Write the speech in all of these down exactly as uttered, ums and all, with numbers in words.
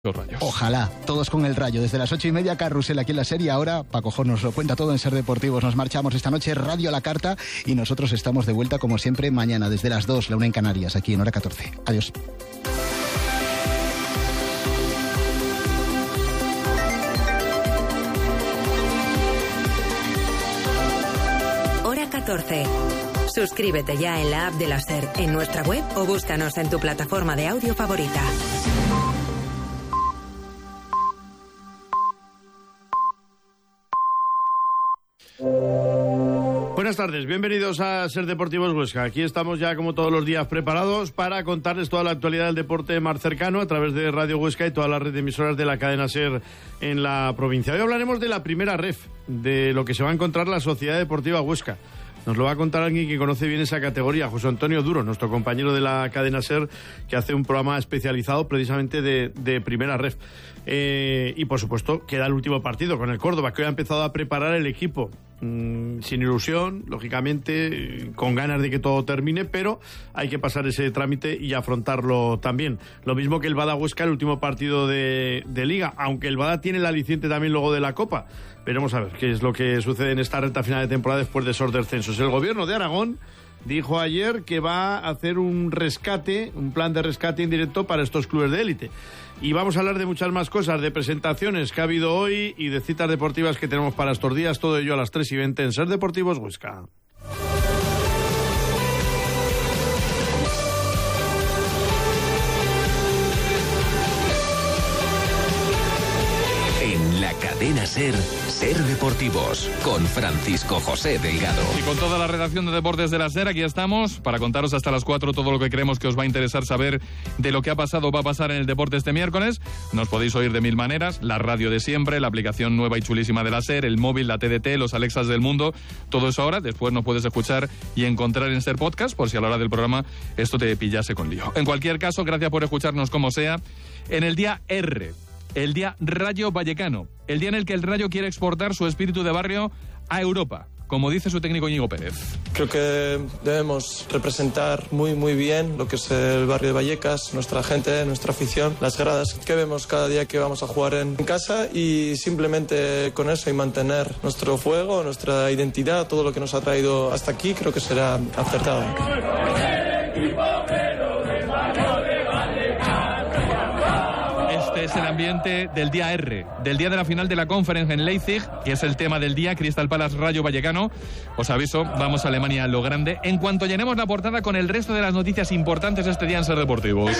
Los Rayos. Ojalá, todos con el Rayo. Desde las ocho y media, Carrusel aquí en la serie. Ahora, Paco Jor nos lo cuenta todo en Ser Deportivos. Nos marchamos esta noche, Radio a la Carta, y nosotros estamos de vuelta, como siempre, mañana, desde las dos, la una en Canarias, aquí en Hora catorce. Adiós. Hora catorce. Suscríbete ya en la app de la SER, en nuestra web o búscanos en tu plataforma de audio favorita. Buenas tardes, bienvenidos a Ser Deportivos Huesca. Aquí estamos ya como todos los días preparados para contarles toda la actualidad del deporte más cercano a través de Radio Huesca y toda la red de emisoras de la cadena Ser en la provincia. Hoy hablaremos de la primera ref, de lo que se va a encontrar la Sociedad Deportiva Huesca. Nos lo va a contar alguien que conoce bien esa categoría, José Antonio Duro, nuestro compañero de la cadena SER, que hace un programa especializado precisamente de, de primera ref. Eh, y por supuesto queda el último partido con el Córdoba, que hoy ha empezado a preparar el equipo, mm, sin ilusión, lógicamente, con ganas de que todo termine, pero hay que pasar ese trámite y afrontarlo también. Lo mismo que el Bada Huesca, el último partido de, de Liga, aunque el Bada tiene el aliciente también luego de la Copa. Veremos a ver qué es lo que sucede en esta recta final de temporada después de esos descensos. El gobierno de Aragón dijo ayer que va a hacer un rescate, un plan de rescate indirecto para estos clubes de élite. Y vamos a hablar de muchas más cosas, de presentaciones que ha habido hoy y de citas deportivas que tenemos para estos días. Todo ello a las tres y veinte en Ser Deportivos Huesca. En la cadena Ser, Ser Deportivos, con Francisco José Delgado. Y con toda la redacción de Deportes de la Ser, aquí estamos para contaros hasta las cuatro todo lo que creemos que os va a interesar saber de lo que ha pasado o va a pasar en el deporte este miércoles. Nos podéis oír de mil maneras, la radio de siempre, la aplicación nueva y chulísima de la Ser, el móvil, la T D T, los Alexas del mundo, todo eso ahora. Después nos puedes escuchar y encontrar en Ser Podcast, por si a la hora del programa esto te pillase con lío. En cualquier caso, gracias por escucharnos como sea. En el día R, el día Rayo Vallecano, el día en el que el Rayo quiere exportar su espíritu de barrio a Europa, como dice su técnico Íñigo Pérez. Creo que debemos representar muy muy bien lo que es el barrio de Vallecas, nuestra gente, nuestra afición, las gradas que vemos cada día que vamos a jugar en casa, y simplemente con eso y mantener nuestro fuego, nuestra identidad, todo lo que nos ha traído hasta aquí, creo que será acertado. Es el ambiente del día R, del día de la final de la Conference en Leipzig, que es el tema del día, Crystal Palace Rayo Vallecano. Os aviso, vamos a Alemania a lo grande, en cuanto llenemos la portada con el resto de las noticias importantes este día en Ser Deportivos.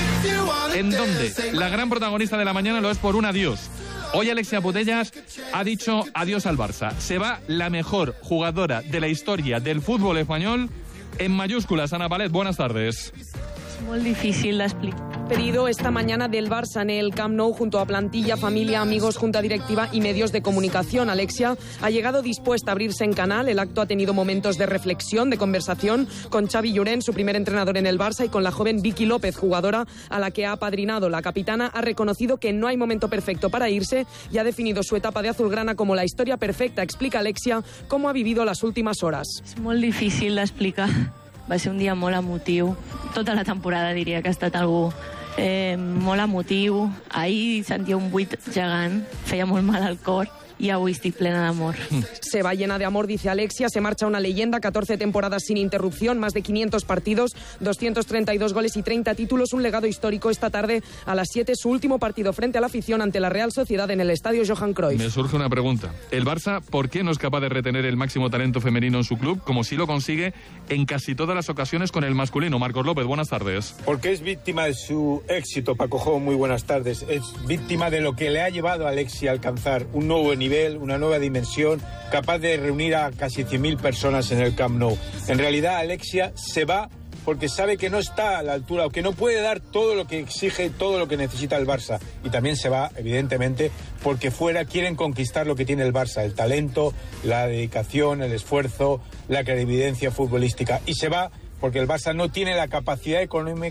En donde la gran protagonista de la mañana lo es por un adiós. Hoy Alexia Putellas ha dicho adiós al Barça. Se va la mejor jugadora de la historia del fútbol español en mayúsculas. Ana Palet, buenas tardes. Muy difícil de explicar. Pedido esta mañana del Barça en el Camp Nou junto a plantilla, familia, amigos, junta directiva y medios de comunicación. Alexia ha llegado dispuesta a abrirse en canal. El acto ha tenido momentos de reflexión, de conversación con Xavi Llorent, su primer entrenador en el Barça, y con la joven Vicky López, jugadora a la que ha apadrinado. La capitana ha reconocido que no hay momento perfecto para irse y ha definido su etapa de azulgrana como la historia perfecta. Explica Alexia cómo ha vivido las últimas horas. És molt difícil d'explicar. Va ser un dia molt emotiu. Tota la temporada diria que ha estat algú eh, molt emotiu. Ahir sentia un buit gegant, feia molt mal al cor. Y avui estic plena d'amor. Se va llena de amor, dice Alexia. Se marcha una leyenda, catorce temporadas sin interrupción, más de quinientos partidos, doscientos treinta y dos goles y treinta títulos, un legado histórico. Esta tarde a las siete, su último partido frente a la afición ante la Real Sociedad en el estadio Johan Cruyff. Me surge una pregunta. ¿El Barça por qué no es capaz de retener el máximo talento femenino en su club, como sí lo consigue en casi todas las ocasiones con el masculino? Marcos López, buenas tardes. Porque es víctima de su éxito, Paco Jo, muy buenas tardes. Es víctima de lo que le ha llevado a Alexia a alcanzar un nuevo nivel, una nueva dimensión, capaz de reunir a casi cien mil personas en el Camp Nou. En realidad, Alexia se va porque sabe que no está a la altura o que no puede dar todo lo que exige, todo lo que necesita el Barça. Y también se va, evidentemente, porque fuera quieren conquistar lo que tiene el Barça, el talento, la dedicación, el esfuerzo, la clarividencia futbolística. Y se va porque el Barça no tiene la capacidad económica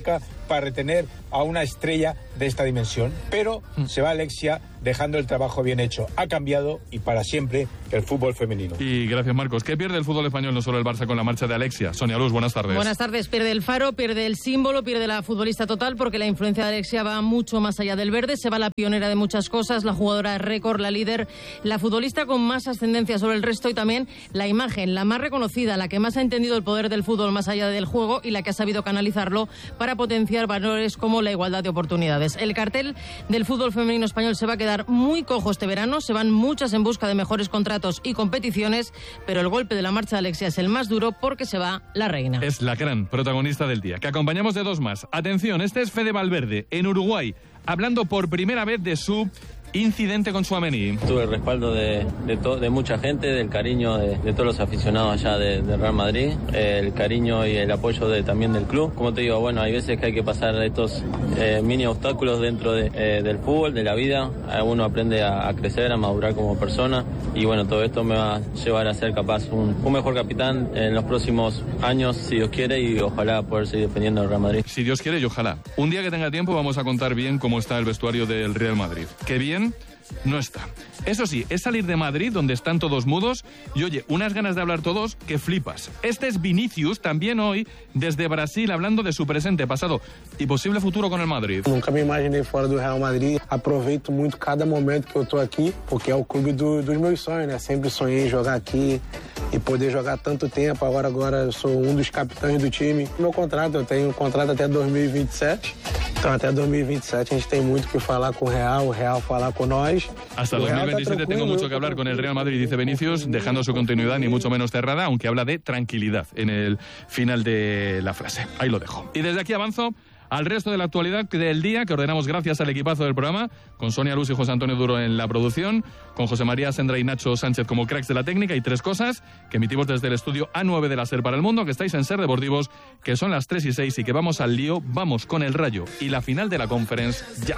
para retener a una estrella de esta dimensión. Pero mm. se va Alexia dejando el trabajo bien hecho. Ha cambiado y para siempre el fútbol femenino. Y gracias, Marcos. ¿Qué pierde el fútbol español, no solo el Barça, con la marcha de Alexia? Sonia Luz, buenas tardes. Buenas tardes. Pierde el faro, pierde el símbolo, pierde la futbolista total, porque la influencia de Alexia va mucho más allá del verde. Se va la pionera de muchas cosas, la jugadora récord, la líder, la futbolista con más ascendencia sobre el resto y también la imagen, la más reconocida, la que más ha entendido el poder del fútbol más allá del juego y la que ha sabido canalizarlo para potenciar valores como la igualdad de oportunidades. El cartel del fútbol femenino español se va a quedar muy cojo este verano, se van muchas en busca de mejores contratos y competiciones, pero el golpe de la marcha de Alexia es el más duro porque se va la reina. Es la gran protagonista del día, que acompañamos de dos más. Atención, este es Fede Valverde, en Uruguay, hablando por primera vez de su incidente con Tchouaméni. Tuve el respaldo de, de, to, de mucha gente, del cariño de, de todos los aficionados allá de, de Real Madrid, el cariño y el apoyo de, también del club. Como te digo, bueno, hay veces que hay que pasar estos eh, mini obstáculos dentro de, eh, del fútbol, de la vida. Uno aprende a, a crecer, a madurar como persona y bueno, todo esto me va a llevar a ser capaz un, un mejor capitán en los próximos años, si Dios quiere, y ojalá poder seguir defendiendo al Real Madrid. Si Dios quiere y ojalá. Un día que tenga tiempo vamos a contar bien cómo está el vestuario del Real Madrid. Qué bien no está. Eso sí, es salir de Madrid, donde están todos mudos, y oye, unas ganas de hablar todos que flipas. Este es Vinicius, también hoy, desde Brasil, hablando de su presente, pasado y posible futuro con el Madrid. Nunca me imaginé fora do Real Madrid. Aproveito muito cada momento que eu tô aqui, porque é o clube do, dos meus sonhos, né? Sempre sonhei em jogar aqui e poder jogar tanto tempo. Agora, agora eu sou um dos capitães do time. Meu contrato, eu tenho um contrato até dois mil e vinte e sete. Então, até dois mil e vinte e sete a gente tem muito que falar com o Real, o Real falar com nós. Hasta dos mil veintisiete tengo mucho que hablar con el Real Madrid, dice Vinicius, dejando su continuidad ni mucho menos cerrada, aunque habla de tranquilidad en el final de la frase. Ahí lo dejo. Y desde aquí avanzo al resto de la actualidad del día, que ordenamos gracias al equipazo del programa, con Sonia Luz y José Antonio Duro en la producción, con José María Sendra y Nacho Sánchez como cracks de la técnica, y tres cosas que emitimos desde el estudio A nueve de la SER para el mundo, que estáis en SER Deportivos, que son las tres y seis, y que vamos al lío, vamos con el Rayo y la final de la Conference ya.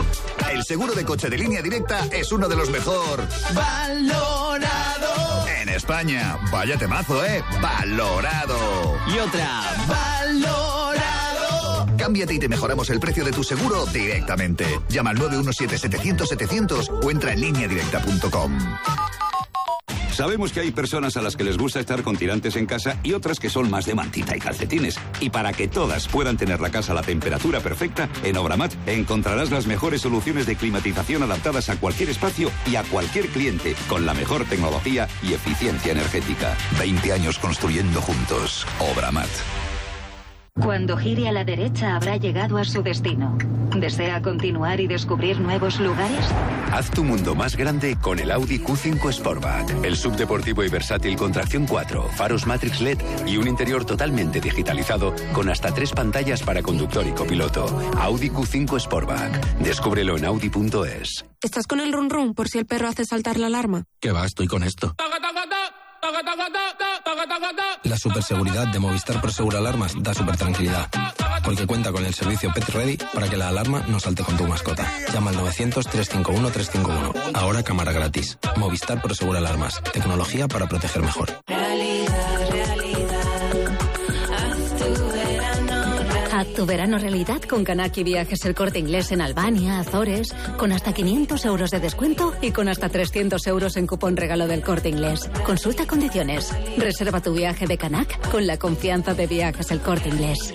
El seguro de coche de Línea Directa es uno de los mejor valorado en España. Vaya temazo, ¿eh? Valorado. Y otra, valorado. Cámbiate y te mejoramos el precio de tu seguro directamente. Llama al nueve uno siete, setecientos, setecientos o entra en línea directa punto com. Sabemos que hay personas a las que les gusta estar con tirantes en casa y otras que son más de mantita y calcetines. Y para que todas puedan tener la casa a la temperatura perfecta, en Obramat encontrarás las mejores soluciones de climatización adaptadas a cualquier espacio y a cualquier cliente, con la mejor tecnología y eficiencia energética. veinte años construyendo juntos. Obramat. Cuando gire a la derecha habrá llegado a su destino. ¿Desea continuar y descubrir nuevos lugares? Haz tu mundo más grande con el Audi Q cinco Sportback. El subdeportivo y versátil con tracción cuatro, faros Matrix L E D y un interior totalmente digitalizado con hasta tres pantallas para conductor y copiloto. Audi Q cinco Sportback. Descúbrelo en audi punto es. ¿Estás con el run run por si el perro hace saltar la alarma? ¿Qué va? Estoy con esto. La superseguridad de Movistar Prosegur Alarmas da super tranquilidad, porque cuenta con el servicio Pet Ready para que la alarma no salte con tu mascota. Llama al novecientos, trescientos cincuenta y uno, trescientos cincuenta y uno. Ahora cámara gratis. Movistar Prosegur Alarmas. Tecnología para proteger mejor. Realidad, realidad. Haz tu verano, realidad. Haz tu verano realidad con Canaki Viajes El Corte Inglés en Albania, Azores, con hasta quinientos euros de descuento y con hasta trescientos euros en cupón regalo del Corte Inglés. Consulta condiciones. Reserva tu viaje de Canac con la confianza de Viajes El Corte Inglés.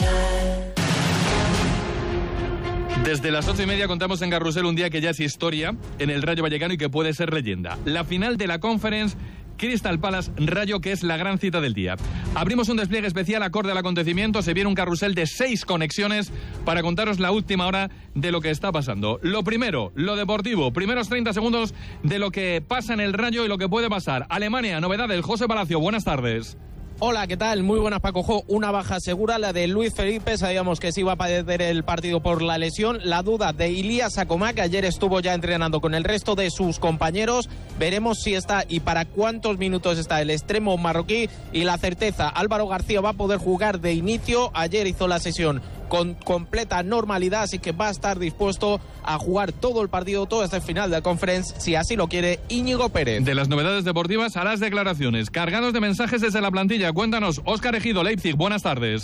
Desde las ocho y media contamos en Carrusel un día que ya es historia en el Rayo Vallecano y que puede ser leyenda. La final de la Conference, Crystal Palace Rayo, que es la gran cita del día. Abrimos un despliegue especial acorde al acontecimiento. Se viene un carrusel de seis conexiones para contaros la última hora de lo que está pasando. Lo primero, lo deportivo. Primeros treinta segundos de lo que pasa en el Rayo y lo que puede pasar. Alemania, novedades. José Palacio, buenas tardes. Hola, ¿qué tal? Muy buenas, Paco Jo. Una baja segura, la de Luis Felipe. Sabíamos que se iba a perder el partido por la lesión. La duda de Ilías Acomá, que ayer estuvo ya entrenando con el resto de sus compañeros. Veremos si está y para cuántos minutos está el extremo marroquí. Y la certeza, Álvaro García va a poder jugar de inicio. Ayer hizo la sesión con completa normalidad, así que va a estar dispuesto a jugar todo el partido, todo este final de Conference, si así lo quiere Íñigo Pérez. De las novedades deportivas a las declaraciones, cargados de mensajes desde la plantilla. Cuéntanos, Óscar Ejido, Leipzig, buenas tardes.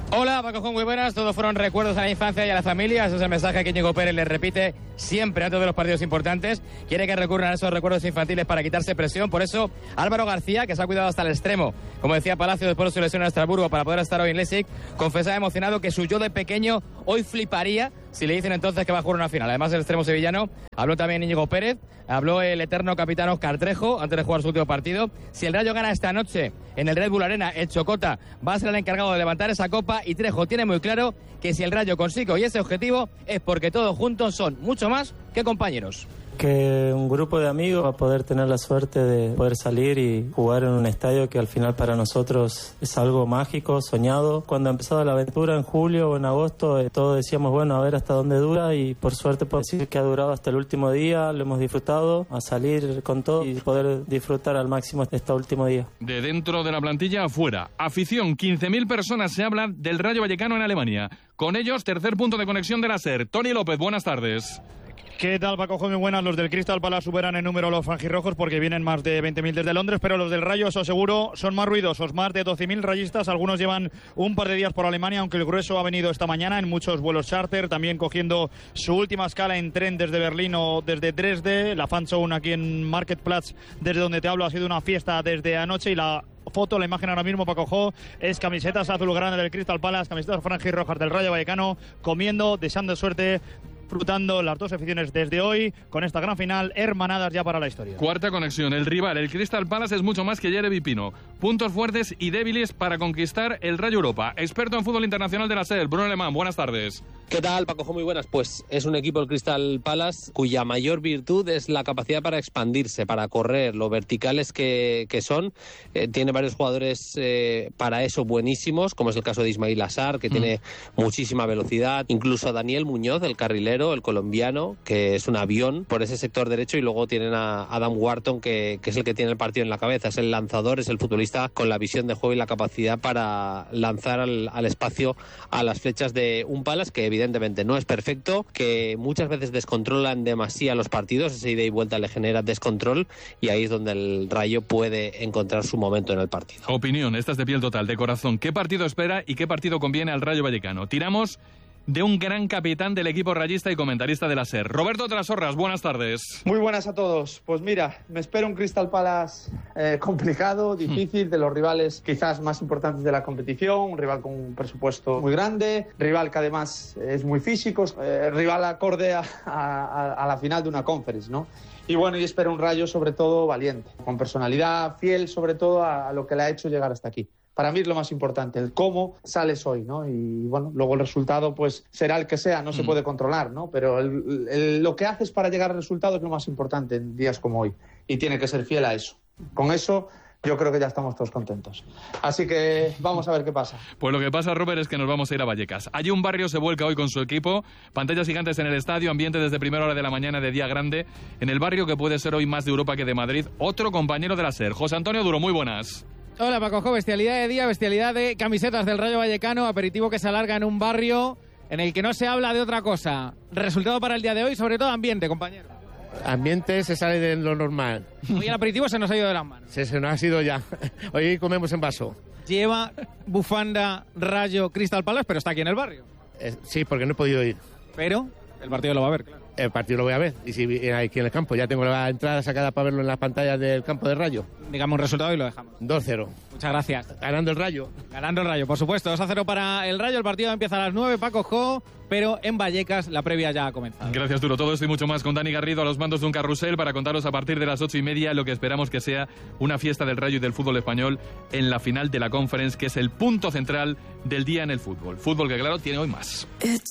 Hola, Paco, muy buenas. Todos fueron recuerdos a la infancia y a la familia. Ese es el mensaje que Íñigo Pérez le repite siempre antes de los partidos importantes. Quiere que recurran a esos recuerdos infantiles para quitarse presión. Por eso, Álvaro García, que se ha cuidado hasta el extremo, como decía Palacio después de su lesión en Estrasburgo para poder estar hoy en Leipzig, confesaba emocionado que su yo de pequeño hoy fliparía si le dicen entonces que va a jugar una final. Además, el extremo sevillano, habló también Íñigo Pérez, habló el eterno capitán Óscar Trejo antes de jugar su último partido. Si el Rayo gana esta noche en el Red Bull Arena, el Chocota va a ser el encargado de levantar esa copa, y Trejo tiene muy claro que si el Rayo consigue hoy ese objetivo es porque todos juntos son mucho más que compañeros. Que un grupo de amigos va a poder tener la suerte de poder salir y jugar en un estadio que al final para nosotros es algo mágico, soñado. Cuando empezaba la aventura en julio o en agosto, eh, todos decíamos, bueno, a ver hasta dónde dura, y por suerte puedo decir que ha durado hasta el último día, lo hemos disfrutado, a salir con todo y poder disfrutar al máximo este último día. De dentro de la plantilla afuera, afición, quince mil personas se hablan del Rayo Vallecano en Alemania. Con ellos, tercer punto de conexión de la SER. Tony López, buenas tardes. ¿Qué tal, Paco? Muy buenas. Los del Crystal Palace superan en número a los franjirrojos porque vienen más de veinte mil desde Londres, pero los del Rayo, eso seguro, son más ruidosos. Más de doce mil rayistas. Algunos llevan un par de días por Alemania, aunque el grueso ha venido esta mañana en muchos vuelos charter, también cogiendo su última escala en tren desde Berlín o desde Dresde. La Fanzone aquí en Marktplatz, desde donde te hablo, ha sido una fiesta desde anoche, y la foto, la imagen ahora mismo, Paco Jo, es camisetas azulgrana del Crystal Palace, camisetas franjirrojas del Rayo Vallecano, comiendo, deseando suerte, disfrutando las dos aficiones desde hoy con esta gran final, hermanadas ya para la historia. Cuarta conexión, el rival, el Crystal Palace, es mucho más que Jeremy Pino. Puntos fuertes y débiles para conquistar el Rayo Europa. Experto en fútbol internacional de la SER, Bruno Alemán, buenas tardes. ¿Qué tal, Paco? Muy buenas. Pues es un equipo, el Crystal Palace, cuya mayor virtud es la capacidad para expandirse, para correr, lo verticales que, que son. Eh, tiene varios jugadores eh, para eso buenísimos, como es el caso de Ismail Assar, que mm. tiene muchísima velocidad. Incluso a Daniel Muñoz, el carrilero, el colombiano, que es un avión por ese sector derecho, y luego tienen a Adam Wharton, que, que es el que tiene el partido en la cabeza, es el lanzador, es el futbolista con la visión de juego y la capacidad para lanzar al, al espacio a las flechas de un Palace que evidentemente no es perfecto, que muchas veces descontrolan demasiado los partidos, esa ida y vuelta le genera descontrol, y ahí es donde el Rayo puede encontrar su momento en el partido. Opinión, esta es de piel total, de corazón. ¿Qué partido espera y qué partido conviene al Rayo Vallecano? Tiramos de un gran capitán del equipo rayista y comentarista de la SER. Roberto Trasorras, buenas tardes. Muy buenas a todos. Pues mira, me espera un Crystal Palace eh, complicado, difícil, de los rivales quizás más importantes de la competición, un rival con un presupuesto muy grande, rival que además es muy físico, eh, rival acorde a, a, a la final de una conference, ¿no? Y bueno, y espero un Rayo sobre todo valiente, con personalidad, fiel sobre todo a, a lo que le ha hecho llegar hasta aquí. Para mí es lo más importante, el cómo sales hoy, ¿no? Y bueno, luego el resultado pues será el que sea, no se puede controlar, ¿no? Pero el, el, lo que haces para llegar al resultado es lo más importante en días como hoy, y tiene que ser fiel a eso. Con eso yo creo que ya estamos todos contentos. Así que vamos a ver qué pasa. Pues lo que pasa, Robert, es que nos vamos a ir a Vallecas. Allí un barrio se vuelca hoy con su equipo, pantallas gigantes en el estadio, ambiente desde primera hora de la mañana de día grande, en el barrio que puede ser hoy más de Europa que de Madrid. Otro compañero de la SER, José Antonio Duro, muy buenas. Hola, Paco Jo, bestialidad de día, bestialidad de camisetas del Rayo Vallecano, aperitivo que se alarga en un barrio en el que no se habla de otra cosa. Resultado para el día de hoy, sobre todo ambiente, compañero. Ambiente se sale de lo normal. Hoy el aperitivo se nos ha ido de las manos. Se, se nos ha ido ya. Hoy comemos en vaso. Lleva bufanda Rayo Crystal Palace, pero está aquí en el barrio. Eh, sí, porque no he podido ir. Pero el partido lo va a ver, claro. El partido lo voy a ver, y si aquí en el campo, ya tengo la entrada sacada para verlo en las pantallas del campo de Rayo. Digamos un resultado y lo dejamos. dos cero. Muchas gracias. Ganando el Rayo. Ganando el Rayo, por supuesto. dos a cero para el Rayo. El partido empieza a las nueve, Paco Jo, pero en Vallecas la previa ya ha comenzado. Gracias, Duro. Todo esto y mucho más con Dani Garrido a los mandos de un carrusel para contaros a partir de las ocho y media lo que esperamos que sea una fiesta del Rayo y del fútbol español en la final de la Conference, que es el punto central del día en el fútbol. Fútbol que, claro, tiene hoy más.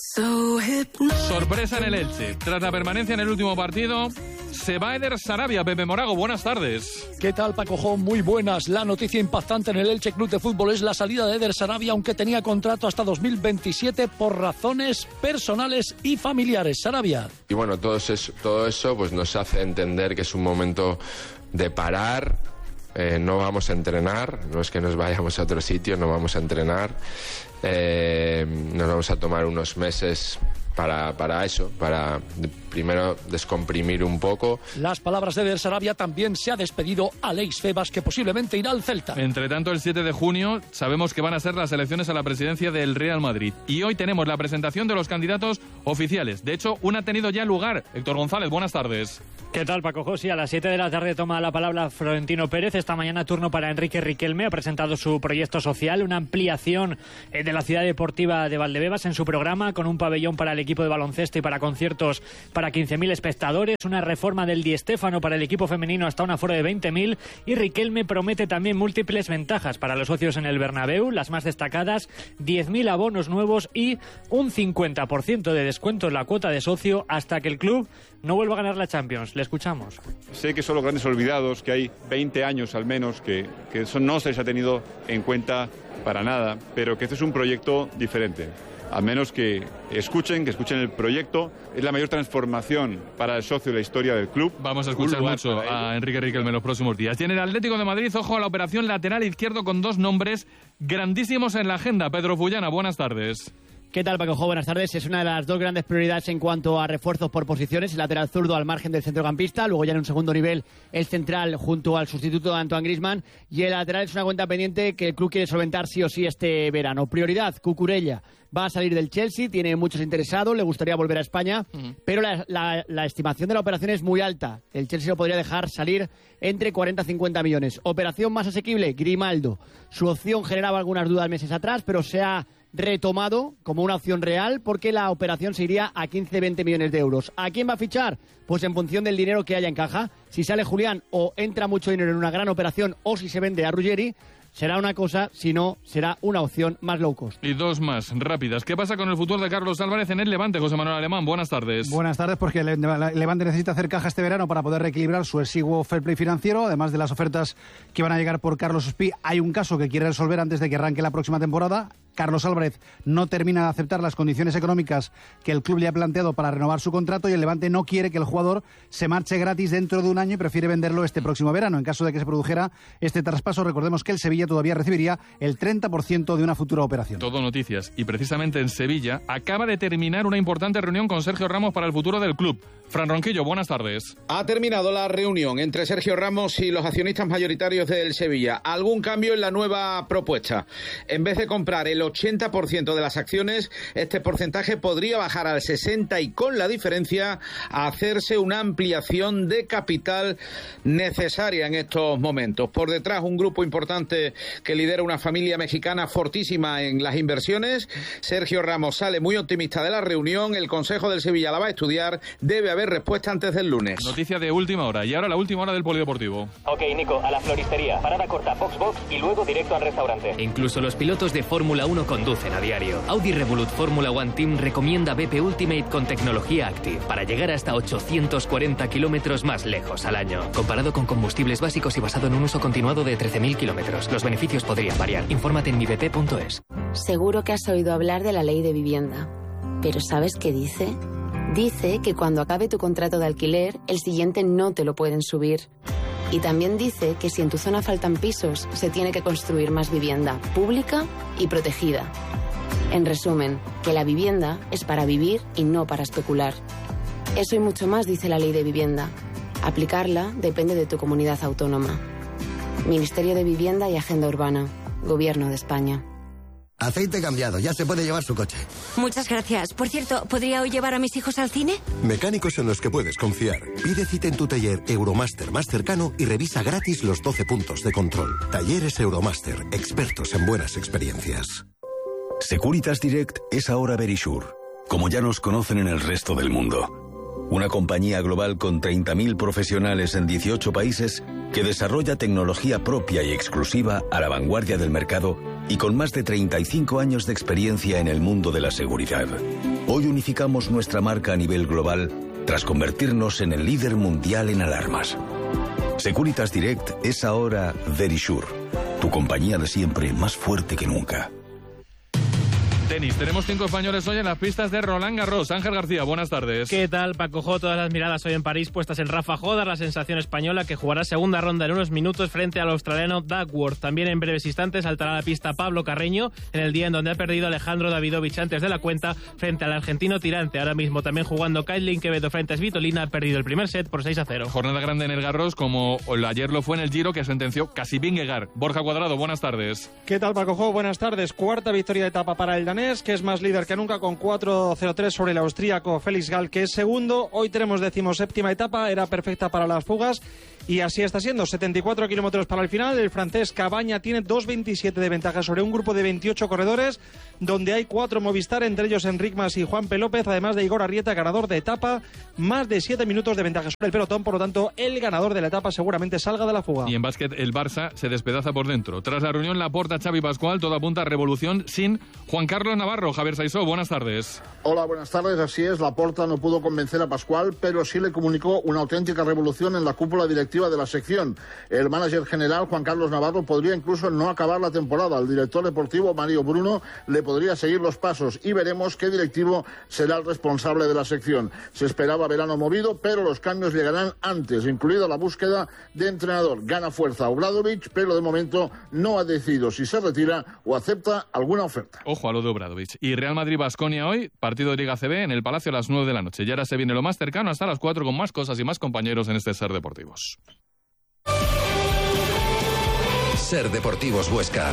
So sorpresa en el Elche. Tras la permanencia en el último partido, se va Eder Sarabia. Pepe Morago, buenas tardes. ¿Qué tal, Paco Jo? Muy buenas. La noticia impactante en el Elche Club de Fútbol es la salida de Eder Sarabia, aunque tenía contrato hasta dos mil veintisiete por razones personales y familiares. Sarabia. Y bueno, todo eso, todo eso pues nos hace entender que es un momento de parar. Eh, no vamos a entrenar, no es que nos vayamos a otro sitio, no vamos a entrenar. Eh, nos vamos a tomar unos meses para, para eso, para primero descomprimir un poco. Las palabras de Eder Sarabia, también se ha despedido Aleix Febas, que posiblemente irá al Celta. Entre tanto, el siete de junio sabemos que van a ser las elecciones a la presidencia del Real Madrid. Y hoy tenemos la presentación de los candidatos oficiales. De hecho, una ha tenido ya lugar. Héctor González, buenas tardes. ¿Qué tal, Paco José? A las siete de la tarde toma la palabra Florentino Pérez. Esta mañana turno para Enrique Riquelme. Ha presentado su proyecto social, una ampliación de la ciudad deportiva de Valdebebas en su programa, con un pabellón para el equipo de baloncesto y para conciertos para quince mil espectadores, una reforma del Di Stéfano para el equipo femenino hasta un aforo de veinte mil, y Riquelme promete también múltiples ventajas para los socios en el Bernabéu, las más destacadas, diez mil abonos nuevos y un cincuenta por ciento de descuento en la cuota de socio hasta que el club no vuelva a ganar la Champions. Le escuchamos. Sé que son los grandes olvidados, que hay veinte años al menos que, que eso no se les ha tenido en cuenta para nada, pero que este es un proyecto diferente. Al menos que escuchen, que escuchen el proyecto. Es la mayor transformación para el socio de la historia del club. Vamos a escuchar mucho a Enrique Riquelme en los próximos días. Y en el Atlético de Madrid, ojo a la operación lateral izquierdo con dos nombres grandísimos en la agenda. Pedro Fullana, buenas tardes. ¿Qué tal, Paco? Buenas tardes. Es una de las dos grandes prioridades en cuanto a refuerzos por posiciones. El lateral zurdo al margen del centrocampista, luego ya en un segundo nivel el central junto al sustituto de Antoine Griezmann, y el lateral es una cuenta pendiente que el club quiere solventar sí o sí este verano. Prioridad, Cucurella. Va a salir del Chelsea, tiene muchos interesados, le gustaría volver a España, uh-huh. pero la, la, la estimación de la operación es muy alta. El Chelsea lo podría dejar salir entre cuarenta a cincuenta millones. Operación más asequible, Grimaldo. Su opción generaba algunas dudas meses atrás, pero se ha retomado como una opción real porque la operación se iría a quince a veinte millones de euros. ¿A quién va a fichar? Pues en función del dinero que haya en caja. Si sale Julián o entra mucho dinero en una gran operación, o si se vende a Ruggeri, será una cosa, si no, será una opción más low cost. Y dos más rápidas. ¿Qué pasa con el futuro de Carlos Álvarez en el Levante, José Manuel Alemán? Buenas tardes. Buenas tardes, porque el Levante necesita hacer caja este verano para poder reequilibrar su exiguo fair play financiero. Además de las ofertas que van a llegar por Carlos Ospí, hay un caso que quiere resolver antes de que arranque la próxima temporada. Carlos Álvarez no termina de aceptar las condiciones económicas que el club le ha planteado para renovar su contrato, y el Levante no quiere que el jugador se marche gratis dentro de un año y prefiere venderlo este próximo verano. En caso de que se produjera este traspaso, recordemos que el Sevilla todavía recibiría el treinta por ciento de una futura operación. Todo noticias. Y precisamente en Sevilla acaba de terminar una importante reunión con Sergio Ramos para el futuro del club. Fran Ronquillo, buenas tardes. Ha terminado la reunión entre Sergio Ramos y los accionistas mayoritarios del Sevilla. ¿Algún cambio en la nueva propuesta? En vez de comprar el ochenta por ciento de las acciones, este porcentaje podría bajar al sesenta por ciento y con la diferencia hacerse una ampliación de capital necesaria en estos momentos. Por detrás, un grupo importante que lidera una familia mexicana fortísima en las inversiones. Sergio Ramos sale muy optimista de la reunión. El Consejo del Sevilla la va a estudiar. Debe haber respuesta antes del lunes. Noticia de última hora. Y ahora la última hora del polideportivo. Ok, Nico, a la floristería. Parada corta, box box y luego directo al restaurante. Incluso los pilotos de Fórmula uno conducen a diario. Audi Revolut Fórmula One Team recomienda B P Ultimate con tecnología Active para llegar hasta ochocientos cuarenta kilómetros más lejos al año. Comparado con combustibles básicos y basado en un uso continuado de trece mil kilómetros. Los beneficios podrían variar. Infórmate en mi b p punto es. Seguro que has oído hablar de la ley de vivienda. ¿Pero sabes qué dice? Dice que cuando acabe tu contrato de alquiler, el siguiente no te lo pueden subir. Y también dice que si en tu zona faltan pisos, se tiene que construir más vivienda pública y protegida. En resumen, que la vivienda es para vivir y no para especular. Eso y mucho más dice la ley de vivienda. Aplicarla depende de tu comunidad autónoma. Ministerio de Vivienda y Agenda Urbana. Gobierno de España. Aceite cambiado, ya se puede llevar su coche. Muchas gracias. Por cierto, ¿podría hoy llevar a mis hijos al cine? Mecánicos en los que puedes confiar. Pide cita en tu taller Euromaster más cercano y revisa gratis los doce puntos de control. Talleres Euromaster, expertos en buenas experiencias. Securitas Direct es ahora Verisure, como ya nos conocen en el resto del mundo. Una compañía global con treinta mil profesionales en dieciocho países que desarrolla tecnología propia y exclusiva a la vanguardia del mercado y con más de treinta y cinco años de experiencia en el mundo de la seguridad. Hoy unificamos nuestra marca a nivel global tras convertirnos en el líder mundial en alarmas. Securitas Direct es ahora Verisure, tu compañía de siempre más fuerte que nunca. Tenis. Tenemos cinco españoles hoy en las pistas de Roland Garros. Ángel García, buenas tardes. ¿Qué tal, Paco Jo? Todas las miradas hoy en París puestas en Rafa Jodar, la sensación española que jugará segunda ronda en unos minutos frente al australiano Duckworth. También en breves instantes saltará a la pista Pablo Carreño en el día en donde ha perdido Alejandro Davidovich antes de la cuenta frente al argentino Tirante. Ahora mismo también jugando Kailin Quevedo frente a Svitolina, ha perdido el primer set por seis a cero. Jornada grande en el Garros, como ayer lo fue en el Giro, que sentenció casi Vingegaard. Borja Cuadrado, buenas tardes. ¿Qué tal, Paco Jo? Buenas tardes. Cuarta victoria de etapa para el danés, que es más líder que nunca con cuatro cero tres sobre el austríaco Felix Gall, que es segundo. Hoy tenemos decimoséptima etapa, era perfecta para las fugas y así está siendo. setenta y cuatro kilómetros para el final. El francés Cabaña tiene dos veintisiete de ventaja sobre un grupo de veintiocho corredores, donde hay cuatro Movistar, entre ellos Enric Mas y Juan P. López, además de Igor Arrieta, ganador de etapa, más de siete minutos de ventaja sobre el pelotón. Por lo tanto, el ganador de la etapa seguramente salga de la fuga. Y en básquet, el Barça se despedaza por dentro. Tras la reunión, Laporta, Xavi Pascual, todo apunta a revolución sin Juan Carlos Navarro. Javier Saisó, buenas tardes. Hola, buenas tardes. Así es, Laporta no pudo convencer a Pascual, pero sí le comunicó una auténtica revolución en la cúpula directiva de la sección. El manager general, Juan Carlos Navarro, podría incluso no acabar la temporada. El director deportivo, Mario Bruno, le podría seguir los pasos y veremos qué directivo será el responsable de la sección. Se esperaba verano movido, pero los cambios llegarán antes, incluida la búsqueda de entrenador. Gana fuerza Obradovic, pero de momento no ha decidido si se retira o acepta alguna oferta. Ojo a lo de Obradovic. Y Real Madrid-Baskonia hoy, partido de Liga C B en el Palacio a las nueve de la noche. Y ahora se viene lo más cercano hasta las cuatro con más cosas y más compañeros en este Ser Deportivos. Ser Deportivos Huesca.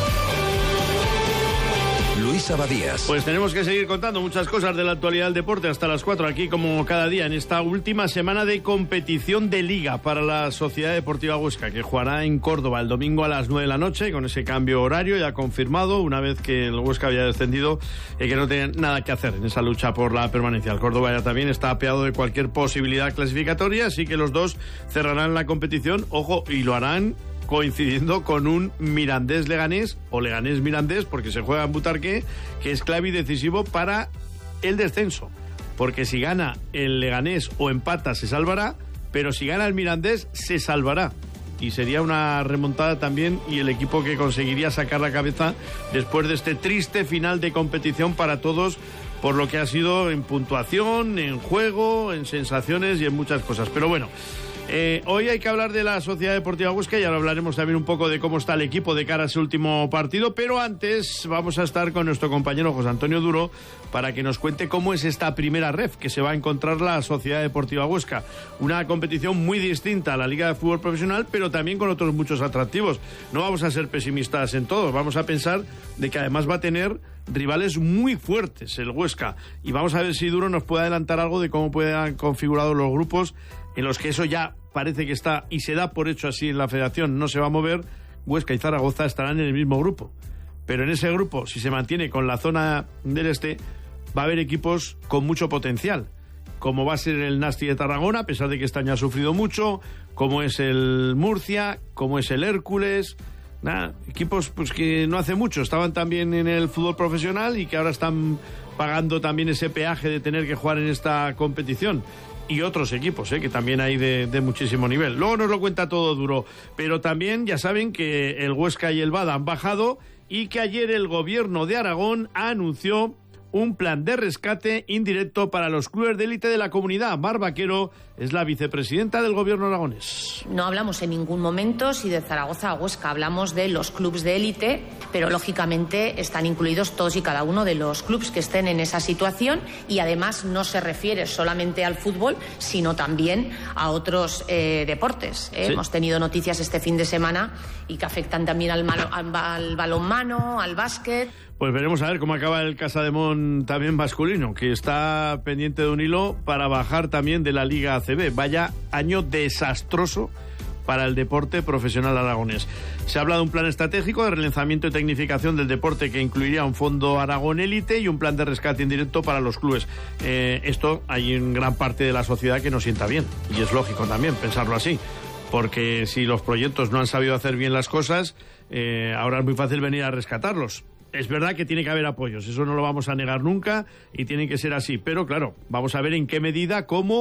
Luis Abadías. Pues tenemos que seguir contando muchas cosas de la actualidad del deporte hasta las cuatro, aquí como cada día, en esta última semana de competición de Liga para la Sociedad Deportiva Huesca, que jugará en Córdoba el domingo a las nueve de la noche, con ese cambio horario ya confirmado, una vez que el Huesca había descendido y que no tenía nada que hacer en esa lucha por la permanencia. El Córdoba ya también está apeado de cualquier posibilidad clasificatoria, así que los dos cerrarán la competición, ojo, y lo harán coincidiendo con un Mirandés-Leganés o Leganés-Mirandés, porque se juega en Butarque, que es clave y decisivo para el descenso. Porque si gana el Leganés o empata, se salvará, pero si gana el Mirandés, se salvará. Y sería una remontada también, y el equipo que conseguiría sacar la cabeza después de este triste final de competición para todos, por lo que ha sido en puntuación, en juego, en sensaciones y en muchas cosas. Pero bueno, Eh, hoy hay que hablar de la Sociedad Deportiva Huesca y ahora hablaremos también un poco de cómo está el equipo de cara a ese último partido, pero antes vamos a estar con nuestro compañero José Antonio Duro para que nos cuente cómo es esta primera ref que se va a encontrar la Sociedad Deportiva Huesca. Una competición muy distinta a la Liga de Fútbol Profesional, pero también con otros muchos atractivos. No vamos a ser pesimistas en todo, vamos a pensar de que además va a tener rivales muy fuertes el Huesca, y vamos a ver si Duro nos puede adelantar algo de cómo puedan configurado los grupos en los que eso ya parece que está y se da por hecho así en la federación, no se va a mover. Huesca y Zaragoza estarán en el mismo grupo, pero en ese grupo, si se mantiene con la zona del este, va a haber equipos con mucho potencial, como va a ser el Nasti de Tarragona, a pesar de que este año ha sufrido mucho, como es el Murcia, como es el Hércules. Nada, equipos pues que no hace mucho estaban también en el fútbol profesional y que ahora están pagando también ese peaje de tener que jugar en esta competición. Y otros equipos, ¿eh? que también hay de, de muchísimo nivel. Luego nos lo cuenta todo Duro. Pero también ya saben que el Huesca y el Bada han bajado y que ayer el gobierno de Aragón anunció un plan de rescate indirecto para los clubes de élite de la comunidad. Mar Vaquero es la vicepresidenta del gobierno aragonés. No hablamos en ningún momento si de Zaragoza a Huesca, hablamos de los clubes de élite, pero lógicamente están incluidos todos y cada uno de los clubes que estén en esa situación, y además no se refiere solamente al fútbol, sino también a otros eh, deportes. ¿eh? Sí. Hemos tenido noticias este fin de semana y que afectan también al, malo, al, al balonmano, al básquet. Pues veremos a ver cómo acaba el Casademón también masculino, que está pendiente de un hilo para bajar también de la Liga A C B. Vaya año desastroso para el deporte profesional aragonés. Se habla de un plan estratégico de relanzamiento y tecnificación del deporte que incluiría un fondo Aragón Élite y un plan de rescate indirecto para los clubes. Eh, esto hay en gran parte de la sociedad que no sienta bien, y es lógico también pensarlo así, porque si los proyectos no han sabido hacer bien las cosas, eh, ahora es muy fácil venir a rescatarlos. Es verdad que tiene que haber apoyos, eso no lo vamos a negar nunca y tiene que ser así, pero claro, vamos a ver en qué medida, cómo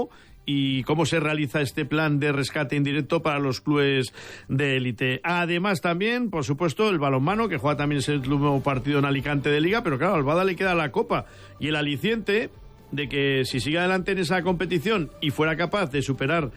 y cómo se realiza este plan de rescate indirecto para los clubes de élite. Además también, por supuesto, el balonmano, que juega también ese último partido en Alicante de Liga, pero claro, al Bada le queda la Copa y el aliciente de que si sigue adelante en esa competición y fuera capaz de superar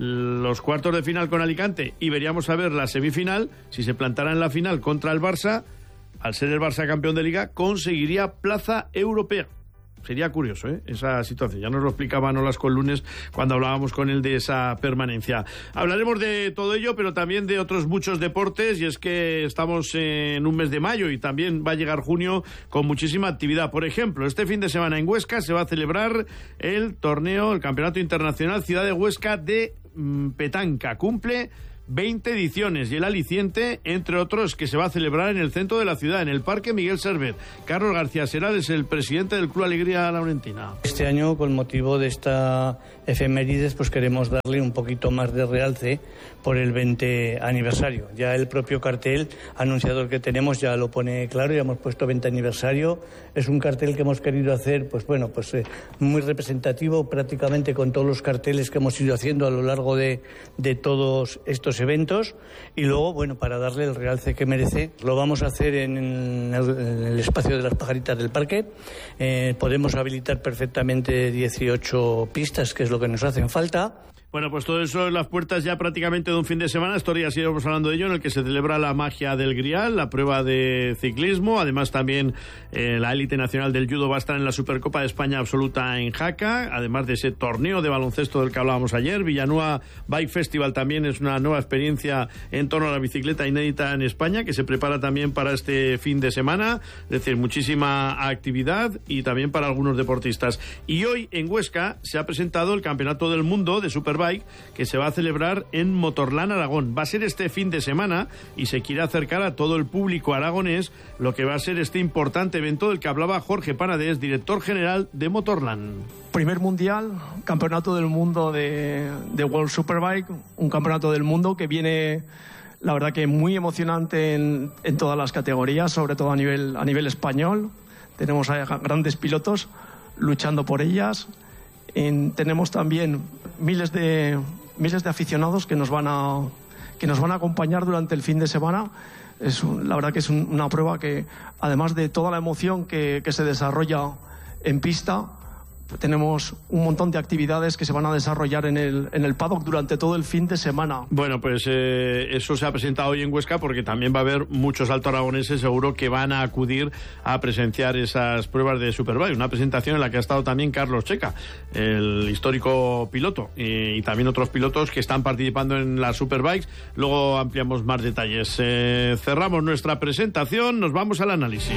los cuartos de final con Alicante y veríamos a ver la semifinal, si se plantara en la final contra el Barça, al ser el Barça campeón de Liga, conseguiría plaza europea. Sería curioso, ¿eh? Esa situación. Ya nos lo explicaba Nolasco el lunes cuando hablábamos con él de esa permanencia. Hablaremos de todo ello, pero también de otros muchos deportes, y es que estamos en un mes de mayo y también va a llegar junio con muchísima actividad. Por ejemplo, este fin de semana en Huesca se va a celebrar el torneo, el Campeonato Internacional Ciudad de Huesca de mmm, Petanca. Cumple veinte ediciones y el aliciente, entre otros, que se va a celebrar en el centro de la ciudad, en el Parque Miguel Servet. Carlos García Seral es el presidente del Club Alegría Laurentina. Este año, con motivo de esta efemérides, pues queremos darle un poquito más de realce por el veinte aniversario. Ya el propio cartel anunciador que tenemos ya lo pone claro, ya hemos puesto veinte aniversario. Es un cartel que hemos querido hacer, pues bueno, pues eh, muy representativo, prácticamente con todos los carteles que hemos ido haciendo a lo largo de, de todos estos eventos, y luego, bueno, para darle el realce que merece, lo vamos a hacer en el, en el espacio de las pajaritas del parque. Eh, podemos habilitar perfectamente dieciocho pistas, que es lo que nos hacen falta. Bueno, pues todo eso en las puertas ya prácticamente de un fin de semana. Estos días iremos hablando de ello, en el que se celebra la magia del Grial, la prueba de ciclismo. Además también eh, la élite nacional del judo va a estar en la Supercopa de España absoluta en Jaca. Además de ese torneo de baloncesto del que hablábamos ayer. Villanueva Bike Festival también es una nueva experiencia en torno a la bicicleta inédita en España, que se prepara también para este fin de semana. Es decir, muchísima actividad y también para algunos deportistas. Y hoy en Huesca se ha presentado el Campeonato del Mundo de Superbike, que se va a celebrar en Motorland, Aragón. Va a ser este fin de semana y se quiere acercar a todo el público aragonés lo que va a ser este importante evento del que hablaba Jorge Panadés, director general de Motorland. Primer mundial, campeonato del mundo de, de World Superbike, un campeonato del mundo que viene, la verdad que muy emocionante en, en todas las categorías, sobre todo a nivel, a nivel español. Tenemos a grandes pilotos luchando por ellas. En, tenemos también miles de miles de aficionados que nos van a que nos van a acompañar durante el fin de semana. Es un, la verdad que es un, una prueba que, además de toda la emoción que, que se desarrolla en pista, tenemos un montón de actividades que se van a desarrollar en el, en el paddock durante todo el fin de semana. Bueno, pues eh, eso se ha presentado hoy en Huesca, porque también va a haber muchos alto aragoneses seguro que van a acudir a presenciar esas pruebas de Superbike. Una presentación en la que ha estado también Carlos Checa, el histórico piloto, y, y también otros pilotos que están participando en las Superbikes. Luego ampliamos más detalles. Eh, cerramos nuestra presentación, nos vamos al análisis.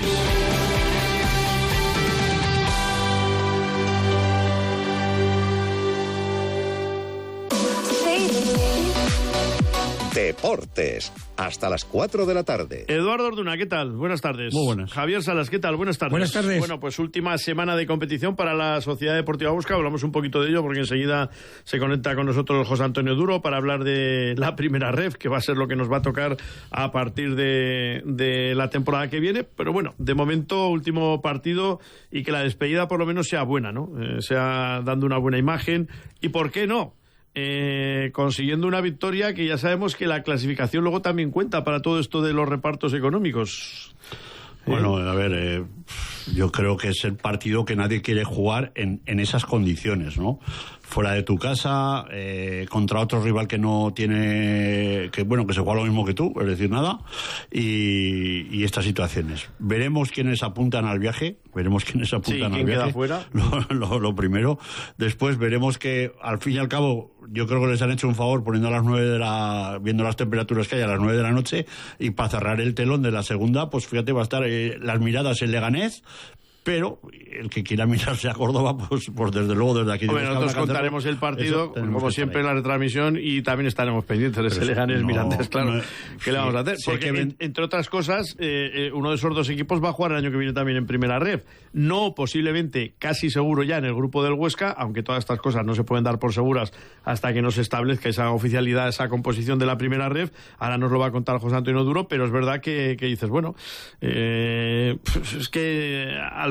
Deportes, hasta las cuatro de la tarde. Eduardo Orduna, ¿qué tal? Buenas tardes. Muy buenas. Javier Salas, ¿qué tal? Buenas tardes. Buenas tardes. Bueno, pues última semana de competición para la Sociedad Deportiva Huesca. Hablamos un poquito de ello porque enseguida se conecta con nosotros José Antonio Duro para hablar de la primera ref, que va a ser lo que nos va a tocar a partir de, de la temporada que viene. Pero bueno, de momento, último partido, y que la despedida por lo menos sea buena, ¿no? Eh, sea dando una buena imagen. ¿Y por qué no? Eh, consiguiendo una victoria, que ya sabemos que la clasificación luego también cuenta para todo esto de los repartos económicos. Bueno, a ver, eh, yo creo que es el partido que nadie quiere jugar en, en esas condiciones, ¿no? Fuera de tu casa, eh, contra otro rival que no tiene, que bueno, que se juega lo mismo que tú, es decir, nada, y, y estas situaciones. Veremos quiénes apuntan al viaje, veremos quiénes apuntan sí, al viaje. Queda fuera. Lo, lo, lo primero. Después veremos que, al fin y al cabo, yo creo que les han hecho un favor poniendo a las nueve de la, viendo las temperaturas que hay a las nueve de la noche, y para cerrar el telón de la segunda, pues fíjate, va a estar eh, las miradas en Leganés. Pero el que quiera mirarse a Córdoba, pues, pues desde luego desde aquí... Bueno, nosotros contaremos el partido, como siempre, en la retransmisión, y también estaremos pendientes de ese Leganés no, Mirandés, claro. No, ¿Qué sí, le vamos a hacer? Porque, ven... entre otras cosas, eh, eh, uno de esos dos equipos va a jugar el año que viene también en Primera Ref. No, posiblemente, casi seguro ya en el grupo del Huesca, aunque todas estas cosas no se pueden dar por seguras hasta que no se establezca esa oficialidad, esa composición de la Primera Ref. Ahora nos lo va a contar José Antonio Duro, pero es verdad que, que dices, bueno, eh, pues es que al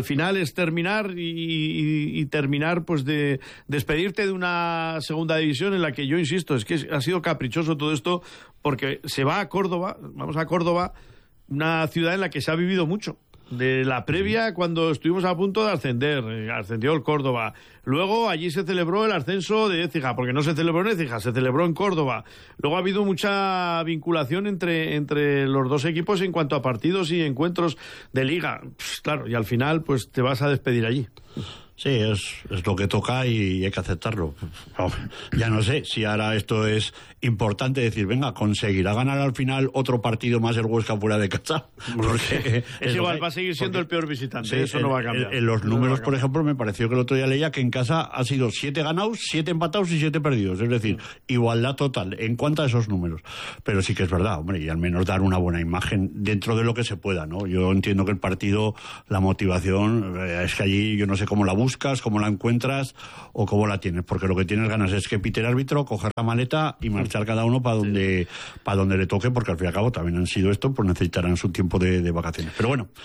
al final es terminar y, y, y terminar, pues de despedirte de una segunda división en la que yo insisto, es que ha sido caprichoso todo esto, porque se va a Córdoba, vamos a Córdoba, una ciudad en la que se ha vivido mucho. De la previa, cuando estuvimos a punto de ascender, eh, ascendió el Córdoba. Luego allí se celebró el ascenso de Écija, porque no se celebró en Écija, se celebró en Córdoba. Luego ha habido mucha vinculación entre, entre los dos equipos en cuanto a partidos y encuentros de liga. Pues, claro, y al final pues te vas a despedir allí. Sí, es, es lo que toca y hay que aceptarlo. Ya no sé si ahora esto es importante decir, venga, conseguirá ganar al final otro partido más el Huesca fuera de casa. Porque es, es igual, va a seguir siendo porque, el peor visitante, sí, eso en, no va a cambiar. En, en los números, por ejemplo, me pareció que el otro día leía que en casa ha sido siete ganados, siete empatados y siete perdidos. Es decir, igualdad total en cuanto a esos números. Pero sí que es verdad, hombre, y al menos dar una buena imagen dentro de lo que se pueda, ¿no? Yo entiendo que el partido, la motivación, eh, es que allí yo no sé cómo la buscas, cómo la encuentras o cómo la tienes, porque lo que tienes ganas es que pite el árbitro, coger la maleta y marchar cada uno para donde, sí. para donde le toque, porque al fin y al cabo también han sido esto, pues necesitarán su tiempo de, de vacaciones. Pero bueno,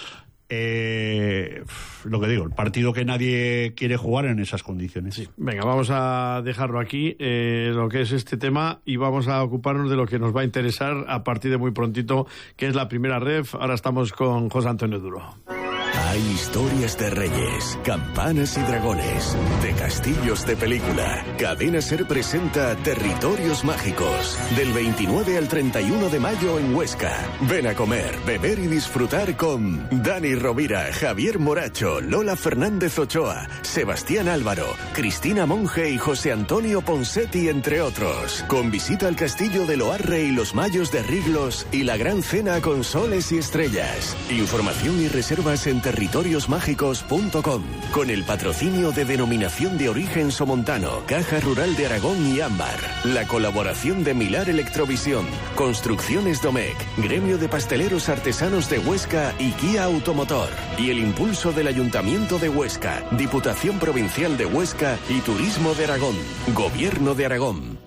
eh, lo que digo, el partido que nadie quiere jugar en esas condiciones. Sí. Venga, vamos a dejarlo aquí, eh, lo que es este tema, y vamos a ocuparnos de lo que nos va a interesar a partir de muy prontito, que es la primera ref. Ahora estamos con José Antonio Duro. Hay historias de reyes, campanas y dragones, de castillos de película. Cadena Ser presenta Territorios Mágicos, del veintinueve al treinta y uno de mayo en Huesca. Ven a comer, beber y disfrutar con Dani Rovira, Javier Moracho, Lola Fernández Ochoa, Sebastián Álvaro, Cristina Monge y José Antonio Ponsetti, entre otros. Con visita al castillo de Loarre y los Mayos de Riglos y la gran cena con soles y estrellas. Información y reservas en territorios mágicos punto com, con el patrocinio de Denominación de Origen Somontano, Caja Rural de Aragón y Ámbar, la colaboración de Milar Electrovisión, Construcciones Domecq, Gremio de Pasteleros Artesanos de Huesca y Kia Automotor, y el impulso del Ayuntamiento de Huesca, Diputación Provincial de Huesca y Turismo de Aragón, Gobierno de Aragón.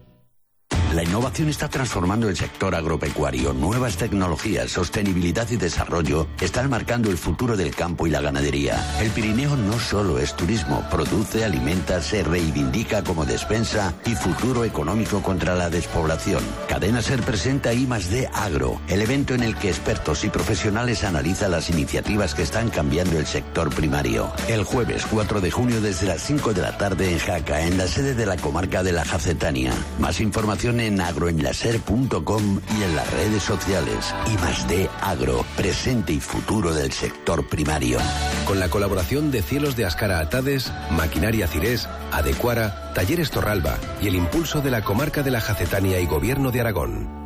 La innovación está transformando el sector agropecuario. Nuevas tecnologías, sostenibilidad y desarrollo están marcando el futuro del campo y la ganadería. El Pirineo no solo es turismo, produce, alimenta, se reivindica como despensa y futuro económico contra la despoblación. Cadena Ser presenta I más D Agro, el evento en el que expertos y profesionales analizan las iniciativas que están cambiando el sector primario. El jueves cuatro de junio desde las cinco de la tarde en Jaca, en la sede de la comarca de la Jacetania. Más información en agroenlaser punto com y en las redes sociales. I más D Agro, presente y futuro del sector primario. Con la colaboración de Cielos de Ascara Atades, Maquinaria Cirés, Adecuara, Talleres Torralba y el impulso de la comarca de la Jacetania y Gobierno de Aragón.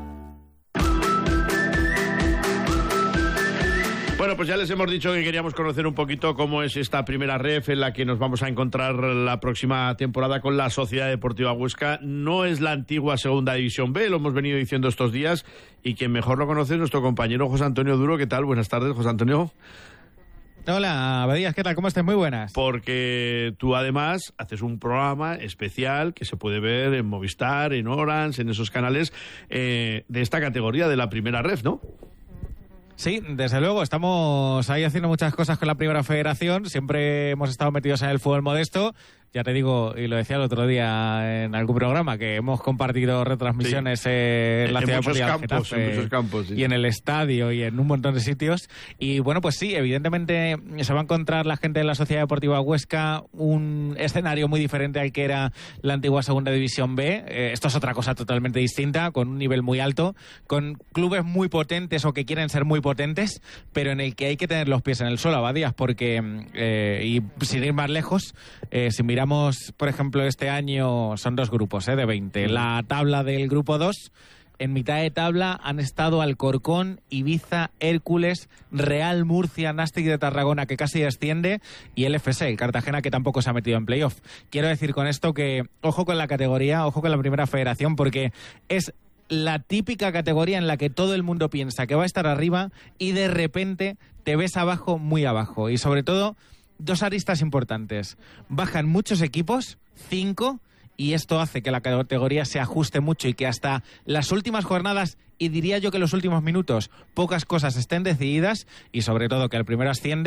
Bueno, pues ya les hemos dicho que queríamos conocer un poquito cómo es esta primera ref en la que nos vamos a encontrar la próxima temporada con la Sociedad Deportiva Huesca. No es la antigua Segunda División B, lo hemos venido diciendo estos días, y quien mejor lo conoce es nuestro compañero José Antonio Duro. ¿Qué tal? Buenas tardes, José Antonio. Hola, Badías, ¿qué tal? ¿Cómo estás? Muy buenas. Porque tú además haces un programa especial que se puede ver en Movistar, en Orange, en esos canales eh, de esta categoría de la primera ref, ¿no? Sí, desde luego, estamos ahí haciendo muchas cosas con la Primera Federación, siempre hemos estado metidos en el fútbol modesto. Ya te digo, y lo decía el otro día en algún programa, que hemos compartido retransmisiones sí. eh, en la en ciudad muchos de campos, Getafe, en muchos campos, sí. y en el estadio y en un montón de sitios. Y bueno, pues sí, evidentemente se va a encontrar la gente de la Sociedad Deportiva Huesca un escenario muy diferente al que era la antigua Segunda División B. Eh, esto es otra cosa totalmente distinta, con un nivel muy alto, con clubes muy potentes o que quieren ser muy potentes, pero en el que hay que tener los pies en el suelo, Abadías, porque, eh, y sin ir más lejos, eh, si miramos Miramos, por ejemplo, este año son dos grupos eh, de veinte. La tabla del grupo dos, en mitad de tabla han estado Alcorcón, Ibiza, Hércules, Real Murcia, Nàstic de Tarragona, que casi desciende, y el F S, el Cartagena, que tampoco se ha metido en playoff. Quiero decir con esto que ojo con la categoría, ojo con la Primera Federación, porque es la típica categoría en la que todo el mundo piensa que va a estar arriba y de repente te ves abajo, muy abajo. Y sobre todo, dos aristas importantes. Bajan muchos equipos, cinco, y esto hace que la categoría se ajuste mucho y que hasta las últimas jornadas, y diría yo que los últimos minutos, pocas cosas estén decididas, y sobre todo que el primero asciende,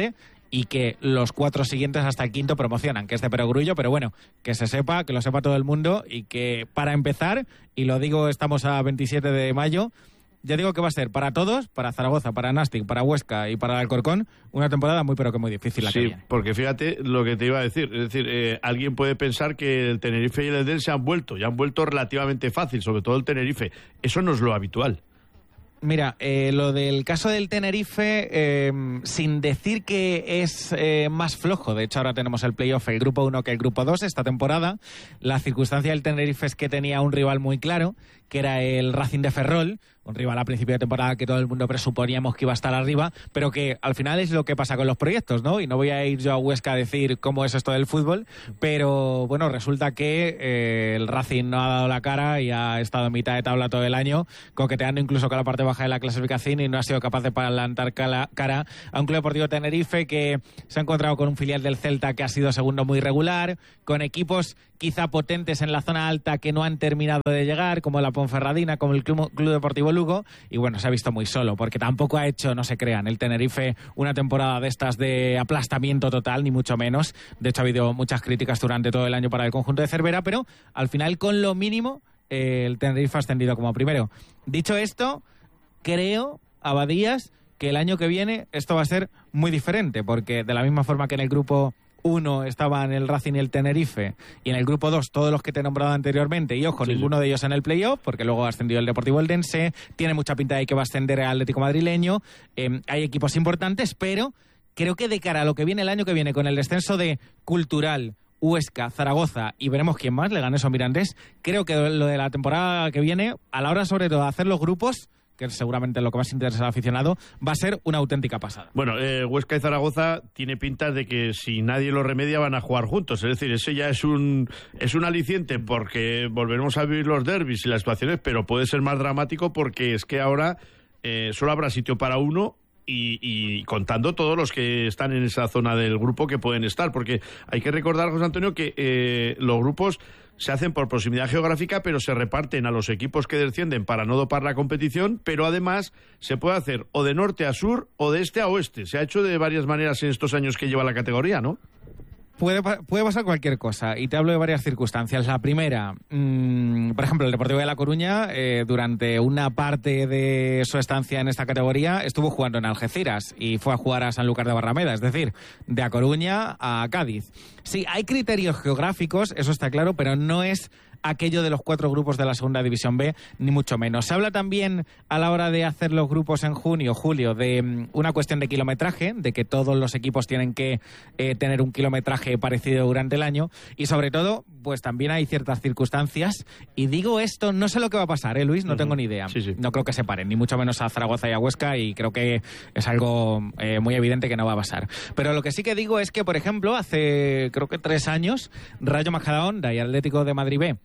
y que los cuatro siguientes hasta el quinto promocionan, que es de perogrullo, pero bueno, que se sepa, que lo sepa todo el mundo y que para empezar, y lo digo, estamos a veintisiete de mayo, ya digo que va a ser para todos, para Zaragoza, para Nastic, para Huesca y para el Alcorcón, una temporada muy pero que muy difícil la sí, que viene. Porque fíjate lo que te iba a decir, es decir, eh, alguien puede pensar que el Tenerife y el Edel se han vuelto, y han vuelto relativamente fácil, sobre todo el Tenerife. Eso no es lo habitual. Mira, eh, lo del caso del Tenerife, eh, sin decir que es eh, más flojo, de hecho ahora tenemos el playoff, el grupo uno que el grupo dos esta temporada, la circunstancia del Tenerife es que tenía un rival muy claro, que era el Racing de Ferrol, un rival a principio de temporada que todo el mundo presuponíamos que iba a estar arriba, pero que al final es lo que pasa con los proyectos, ¿no? Y no voy a ir yo a Huesca a decir cómo es esto del fútbol, pero bueno, resulta que eh, el Racing no ha dado la cara y ha estado en mitad de tabla todo el año, coqueteando incluso con la parte baja de la clasificación y no ha sido capaz de plantar cara a un Club Deportivo Tenerife que se ha encontrado con un filial del Celta que ha sido segundo muy regular, con equipos quizá potentes en la zona alta que no han terminado de llegar, como la Ponferradina, como el Club, Club Deportivo Lugo, y bueno, se ha visto muy solo, porque tampoco ha hecho, no se crean, el Tenerife una temporada de estas de aplastamiento total, ni mucho menos. De hecho, ha habido muchas críticas durante todo el año para el conjunto de Cervera, pero al final, con lo mínimo, eh, el Tenerife ha ascendido como primero. Dicho esto, creo, Abadías, que el año que viene esto va a ser muy diferente, porque de la misma forma que en el grupo uno estaban el Racing y el Tenerife, y en el grupo dos todos los que te he nombrado anteriormente, y ojo, sí, ninguno sí. de ellos en el playoff, porque luego ha ascendido el Deportivo Eldense, tiene mucha pinta de que va a ascender el Atlético Madrileño, eh, hay equipos importantes, pero creo que de cara a lo que viene el año que viene, con el descenso de Cultural, Huesca, Zaragoza y veremos quién más, Leganés o Mirandés, creo que lo de la temporada que viene, a la hora sobre todo de hacer los grupos, que es seguramente lo que más interesa al aficionado, va a ser una auténtica pasada. Bueno, eh, Huesca y Zaragoza tiene pintas de que si nadie lo remedia van a jugar juntos, es decir, ese ya es un es un aliciente porque volveremos a vivir los derbis y las situaciones, pero puede ser más dramático porque es que ahora eh, solo habrá sitio para uno y, y contando todos los que están en esa zona del grupo que pueden estar, porque hay que recordar, José Antonio, que eh, los grupos se hacen por proximidad geográfica, pero se reparten a los equipos que descienden para no dopar la competición, pero además se puede hacer o de norte a sur o de este a oeste. Se ha hecho de varias maneras en estos años que lleva la categoría, ¿no? Puede, puede pasar cualquier cosa, y te hablo de varias circunstancias. La primera, mmm, por ejemplo, el Deportivo de La Coruña, eh, durante una parte de su estancia en esta categoría, estuvo jugando en Algeciras y fue a jugar a Sanlúcar de Barrameda, es decir, de A Coruña a Cádiz. Sí, hay criterios geográficos, eso está claro, pero no es aquello de los cuatro grupos de la Segunda División B, ni mucho menos. Se habla también, a la hora de hacer los grupos en junio, julio, de um, una cuestión de kilometraje, de que todos los equipos tienen que eh, tener un kilometraje parecido durante el año, y sobre todo, pues también hay ciertas circunstancias, y digo esto, no sé lo que va a pasar, ¿eh, Luis? No uh-huh. tengo ni idea. Sí, sí. No creo que se paren, ni mucho menos a Zaragoza y a Huesca, y creo que es algo eh, muy evidente que no va a pasar. Pero lo que sí que digo es que, por ejemplo, hace creo que tres años, Rayo Majadahonda y Atlético de Madrid B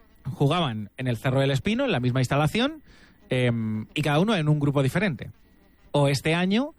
jugaban en el Cerro del Espino, en la misma instalación, eh, y cada uno en un grupo diferente. O este año,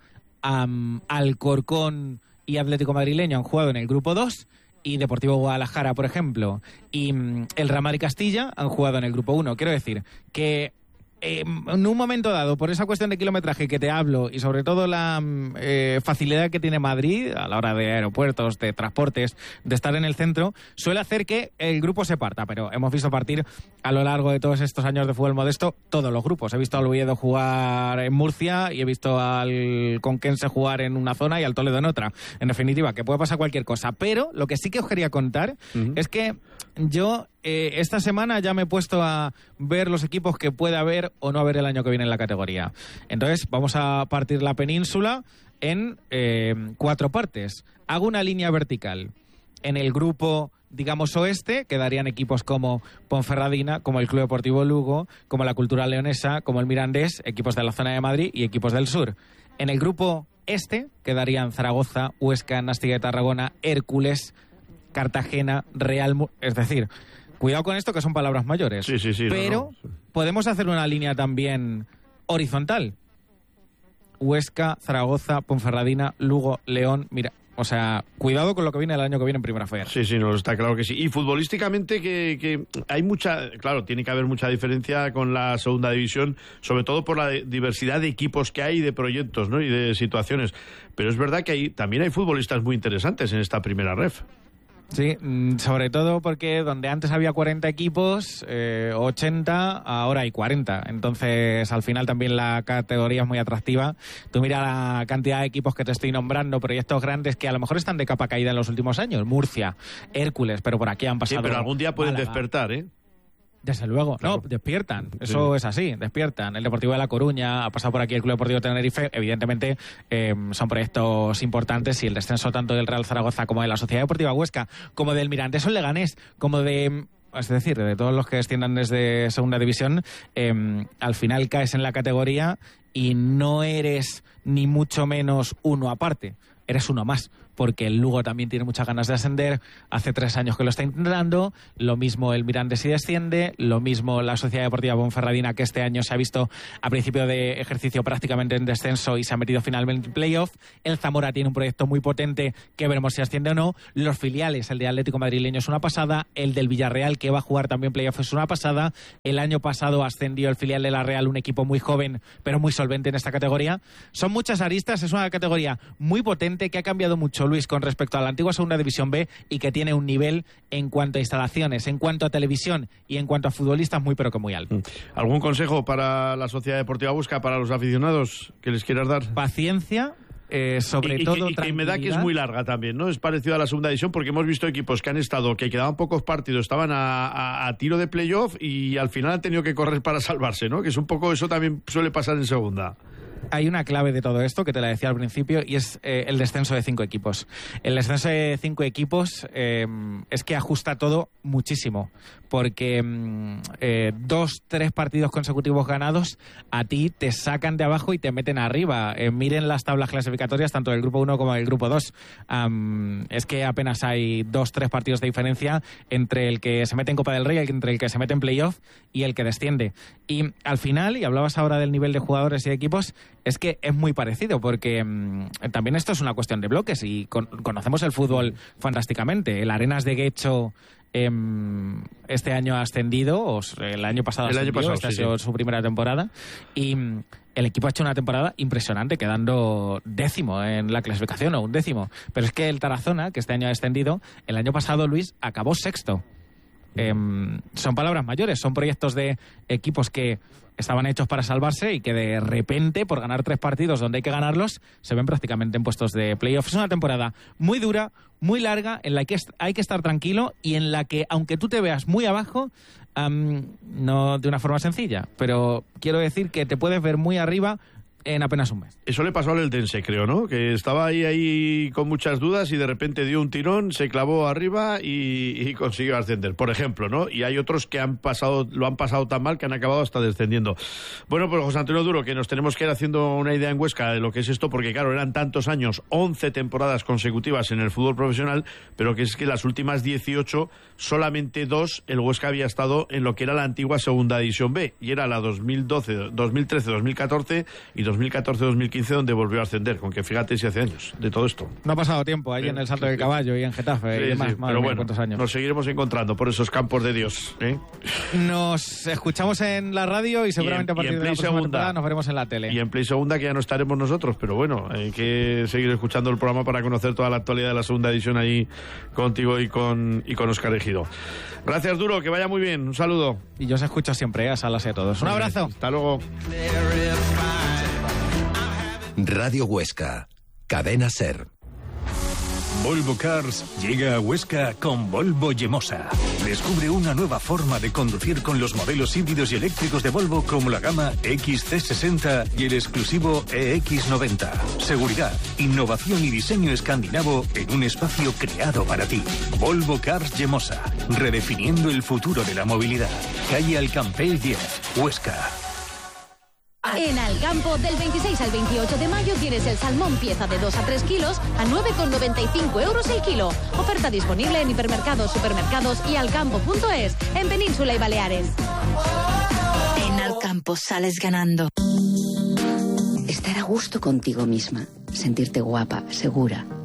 um, Alcorcón y Atlético Madrileño han jugado en el grupo dos, y Deportivo Guadalajara, por ejemplo, y um, el Real Madrid Castilla han jugado en el grupo uno. Quiero decir que Eh, en un momento dado, por esa cuestión de kilometraje que te hablo, y sobre todo la eh, facilidad que tiene Madrid a la hora de aeropuertos, de transportes, de estar en el centro, suele hacer que el grupo se parta, pero hemos visto partir a lo largo de todos estos años de fútbol modesto todos los grupos. He visto al Oviedo jugar en Murcia y he visto al Conquense jugar en una zona y al Toledo en otra. En definitiva, que puede pasar cualquier cosa, pero lo que sí que os quería contar uh-huh. es que yo eh, esta semana ya me he puesto a ver los equipos que puede haber o no haber el año que viene en la categoría. Entonces vamos a partir la península en eh, cuatro partes. Hago una línea vertical. En el grupo, digamos, oeste, quedarían equipos como Ponferradina, como el Club Deportivo Lugo, como la Cultural Leonesa, como el Mirandés, equipos de la zona de Madrid y equipos del sur. En el grupo este quedarían Zaragoza, Huesca, Nastic de Tarragona, Hércules, Cartagena, Real... Es decir, cuidado con esto que son palabras mayores. Sí, sí, sí. Pero no, no. podemos hacer una línea también horizontal. Huesca, Zaragoza, Ponferradina, Lugo, León... Mira, O sea, cuidado con lo que viene el año que viene en Primera Federación. Sí, sí, no, está claro que sí. Y futbolísticamente que, que hay mucha, claro, tiene que haber mucha diferencia con la segunda división, sobre todo por la diversidad de equipos que hay y de proyectos, ¿no? Y de situaciones. Pero es verdad que hay, también hay futbolistas muy interesantes en esta primera ref. Sí, sobre todo porque donde antes había cuarenta equipos, eh, ochenta, ahora hay cuarenta. Entonces, al final también la categoría es muy atractiva. Tú mira la cantidad de equipos que te estoy nombrando, proyectos grandes que a lo mejor están de capa caída en los últimos años. Murcia, Hércules, pero por aquí han pasado... Sí, pero algún día pueden Málaga. despertar, ¿eh? Desde luego, claro. No, despiertan, eso sí. Es así, despiertan. El Deportivo de La Coruña, ha pasado por aquí el Club Deportivo Tenerife, evidentemente eh, son proyectos importantes y el descenso tanto del Real Zaragoza como de la Sociedad Deportiva Huesca, como del Mirandés o el Leganés, como de... Es decir, de todos los que desciendan desde Segunda División, eh, al final caes en la categoría y no eres ni mucho menos uno aparte, eres uno más. Porque el Lugo también tiene muchas ganas de ascender, hace tres años que lo está intentando, lo mismo el Mirandés si desciende, lo mismo la Sociedad Deportiva Ponferradina, que este año se ha visto a principio de ejercicio prácticamente en descenso y se ha metido finalmente en playoff, el Zamora tiene un proyecto muy potente que veremos si asciende o no, los filiales, el de Atlético Madrileño es una pasada, el del Villarreal que va a jugar también playoff es una pasada, el año pasado ascendió el filial de la Real, un equipo muy joven pero muy solvente en esta categoría, son muchas aristas, es una categoría muy potente que ha cambiado mucho, Luis, con respecto a la antigua Segunda División B y que tiene un nivel en cuanto a instalaciones, en cuanto a televisión y en cuanto a futbolistas muy pero que muy alto. ¿Algún consejo para la Sociedad Deportiva Huesca, para los aficionados que les quieras dar? Paciencia. Eh, sobre y, todo y que, y que me da que es muy larga también, ¿no? Es parecido a la segunda división porque hemos visto equipos que han estado, que quedaban pocos partidos, estaban a, a, a tiro de playoff y al final han tenido que correr para salvarse, ¿no? Que es un poco, eso también suele pasar en segunda. Hay una clave de todo esto que te la decía al principio y es eh, el descenso de cinco equipos. El descenso de cinco equipos eh, es que ajusta todo muchísimo porque eh, dos, tres partidos consecutivos ganados a ti te sacan de abajo y te meten arriba. Eh, miren las tablas clasificatorias tanto del grupo uno como del grupo dos. Um, es que apenas hay dos, tres partidos de diferencia entre el que se mete en Copa del Rey, entre el que se mete en playoff y el que desciende. Y al final, y hablabas ahora del nivel de jugadores y equipos, es que es muy parecido porque mmm, también esto es una cuestión de bloques y con, conocemos el fútbol fantásticamente. El Arenas de Guecho eh, este año ha ascendido, o el año pasado el ascendió, año pasado, esta sí, ha sido sí. su primera temporada y mmm, el equipo ha hecho una temporada impresionante, quedando décimo en la clasificación o un décimo. Pero es que el Tarazona, que este año ha ascendido, el año pasado, Luis, acabó sexto. Eh, son palabras mayores, son proyectos de equipos que estaban hechos para salvarse y que de repente, por ganar tres partidos donde hay que ganarlos, se ven prácticamente en puestos de playoff. Es una temporada muy dura, muy larga, en la que hay que estar tranquilo y en la que, aunque tú te veas muy abajo, um, no de una forma sencilla, pero quiero decir que te puedes ver muy arriba en apenas un mes. Eso le pasó al Eldense, creo, ¿no? Que estaba ahí, ahí con muchas dudas y de repente dio un tirón, se clavó arriba y, y consiguió ascender, por ejemplo, ¿no? Y hay otros que han pasado, lo han pasado tan mal que han acabado hasta descendiendo. Bueno, pues José Antonio Duro, que nos tenemos que ir haciendo una idea en Huesca de lo que es esto, porque claro, eran tantos años, once temporadas consecutivas en el fútbol profesional, pero que es que las últimas dieciocho, solamente dos, el Huesca había estado en lo que era la antigua Segunda División B, y era la dos mil doce, dos mil trece, dos mil catorce y dos mil catorce dos mil quince donde volvió a ascender, con que fíjate si hace años de todo esto. No ha pasado tiempo ahí sí, en el Salto sí, del Caballo y en Getafe sí, y demás, sí, madre pero mía, bueno, cuántos años. Nos seguiremos encontrando por esos campos de Dios, ¿eh? Nos escuchamos en la radio y seguramente y en, a partir de la próxima segunda, temporada nos veremos en la tele. Y en Play Segunda, que ya no estaremos nosotros, pero bueno, hay que seguir escuchando el programa para conocer toda la actualidad de la segunda edición ahí contigo y con y con Óscar Ejido. Gracias, Duro, que vaya muy bien, un saludo. Y yo os escucho siempre, a Salas y a todos. Un abrazo. Hasta luego. Radio Huesca, Cadena SER. Volvo Cars llega a Huesca con Volvo Yemosa. Descubre una nueva forma de conducir con los modelos híbridos y eléctricos de Volvo como la gama X C sesenta y el exclusivo E X noventa. Seguridad, innovación y diseño escandinavo en un espacio creado para ti. Volvo Cars Yemosa, redefiniendo el futuro de la movilidad. Calle Alcampell diez, Huesca. En Alcampo, del veintiséis al veintiocho de mayo tienes el salmón pieza de dos a tres kilos a nueve con noventa y cinco euros el kilo. Oferta disponible en hipermercados, supermercados y alcampo punto es, en Península y Baleares. En Alcampo sales ganando. Estar a gusto contigo misma, sentirte guapa, segura,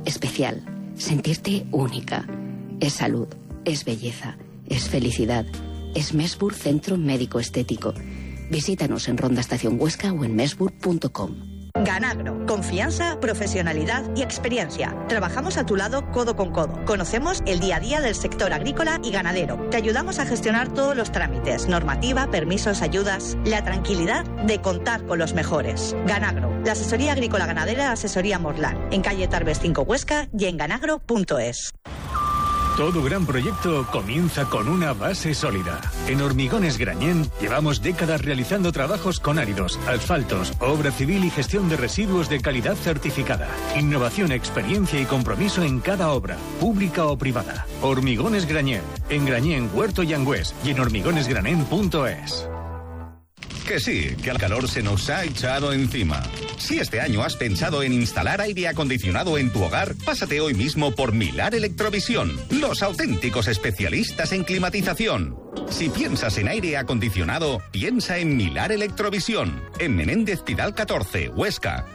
especial, sentirte única. Es salud, es belleza, es felicidad. Es Mesbur Centro Médico Estético. Visítanos en Ronda Estación Huesca o en mesbur punto com. Ganagro, confianza, profesionalidad y experiencia. Trabajamos a tu lado codo con codo. Conocemos el día a día del sector agrícola y ganadero. Te ayudamos a gestionar todos los trámites, normativa, permisos, ayudas. La tranquilidad de contar con los mejores. Ganagro, la asesoría agrícola ganadera, asesoría Morlán. En calle Tarbes cinco Huesca y en ganagro punto es. Todo gran proyecto comienza con una base sólida. En Hormigones Grañén llevamos décadas realizando trabajos con áridos, asfaltos, obra civil y gestión de residuos de calidad certificada. Innovación, experiencia y compromiso en cada obra, pública o privada. Hormigones Grañén, en Grañén, Huerto y Angüés y en hormigones grañén punto es. Que sí, que el calor se nos ha echado encima. Si este año has pensado en instalar aire acondicionado en tu hogar, pásate hoy mismo por Milar Electrovisión, los auténticos especialistas en climatización. Si piensas en aire acondicionado, piensa en Milar Electrovisión, en Menéndez Pidal catorce, Huesca.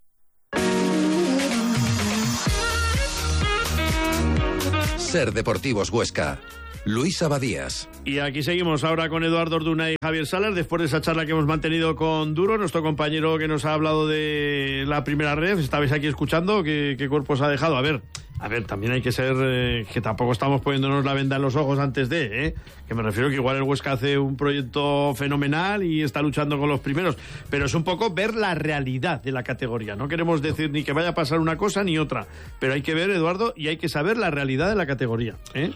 Ser Deportivos Huesca. Luis Abadías. Y aquí seguimos ahora con Eduardo Orduna y Javier Salas, después de esa charla que hemos mantenido con Duro, nuestro compañero que nos ha hablado de la primera red. Estabais aquí escuchando, ¿qué, qué cuerpos ha dejado? A ver, a ver, también hay que ser, eh, que tampoco estamos poniéndonos la venda en los ojos antes de, ¿eh? Que me refiero que igual el Huesca hace un proyecto fenomenal y está luchando con los primeros, pero es un poco ver la realidad de la categoría. No queremos decir ni que vaya a pasar una cosa ni otra, pero hay que ver, Eduardo, y hay que saber la realidad de la categoría, ¿eh?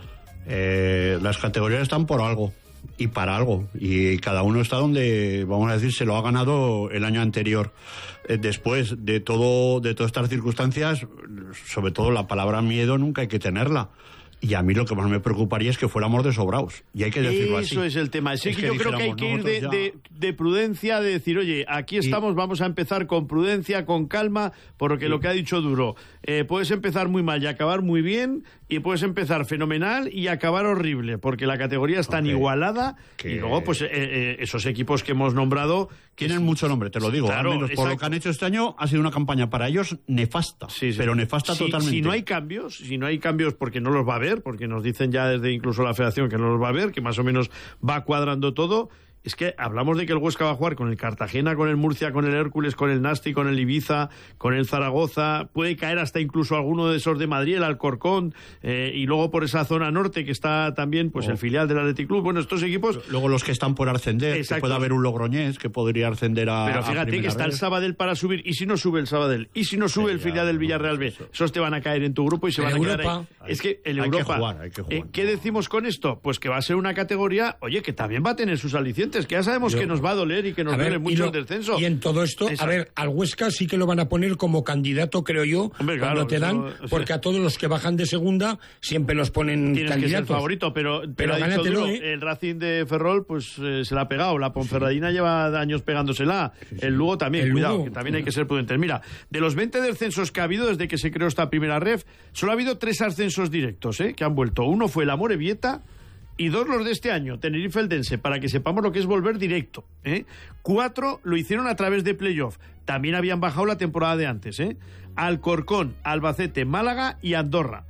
Eh, las categorías están por algo y para algo, y cada uno está donde, vamos a decir, se lo ha ganado el año anterior. Eh, después de todo, de todas estas circunstancias, sobre todo la palabra miedo nunca hay que tenerla. Y a mí lo que más me preocuparía es que fuéramos desobrados. Y hay que decirlo así. Eso es el tema. Sí, es que que yo creo que hay que ir de, ya... de, de prudencia, de decir, oye, aquí estamos, y... vamos a empezar con prudencia, con calma, porque y... lo que ha dicho Duro, eh, puedes empezar muy mal y acabar muy bien, y puedes empezar fenomenal y acabar horrible, porque la categoría es tan okay. igualada, que... y luego, pues, eh, eh, esos equipos que hemos nombrado... Tienen es... mucho nombre, te lo digo. Claro, al menos por lo que han hecho este año, ha sido una campaña para ellos nefasta, sí, sí. pero nefasta sí, totalmente. Si no hay cambios, si no hay cambios porque no los va a haber, porque nos dicen ya desde incluso la federación que no los va a ver, que más o menos va cuadrando todo. Es que hablamos de que el Huesca va a jugar con el Cartagena, con el Murcia, con el Hércules, con el Nasti, con el Ibiza, con el Zaragoza, puede caer hasta incluso alguno de esos de Madrid, el Alcorcón, eh, y luego por esa zona norte que está también pues oh. el filial del Athletic Club. Bueno, estos equipos... Luego los que están por ascender, exacto. que puede haber un Logroñés que podría ascender a... Pero fíjate que está red. El Sabadell para subir, y si no sube el Sabadell, y si no sube sí, el filial del Villarreal B, eso. esos te van a caer en tu grupo y se van a quedar ahí. Es que el Europa... Hay que jugar, hay que jugar. Eh, ¿Qué decimos con esto? Pues que va a ser una categoría, oye, que también va a tener sus alicientes, que ya sabemos Yo... que nos va a doler y que nos duele mucho lo, el descenso. Y en todo esto, Exacto. a ver, al Huesca sí que lo van a poner como candidato, creo yo, Hombre, cuando claro, te dan, eso, porque sea, a todos los que bajan de segunda siempre los ponen tienes candidatos. Que ser favorito, pero, pero, pero ha dicho Duro, ¿eh? El Racing de Ferrol pues eh, se la ha pegado, la Ponferradina sí. lleva años pegándosela, sí, sí. el Lugo también, el cuidado, Lugo. que también hay que ser prudentes. Mira, de los veinte descensos que ha habido desde que se creó esta primera ref, solo ha habido tres ascensos directos, ¿eh? que han vuelto. Uno fue el Amorebieta, y dos los de este año, Tenerife Eldense, para que sepamos lo que es volver directo. ¿eh? Cuatro lo hicieron a través de playoff. También habían bajado la temporada de antes. ¿eh? Alcorcón, Albacete, Málaga y Andorra.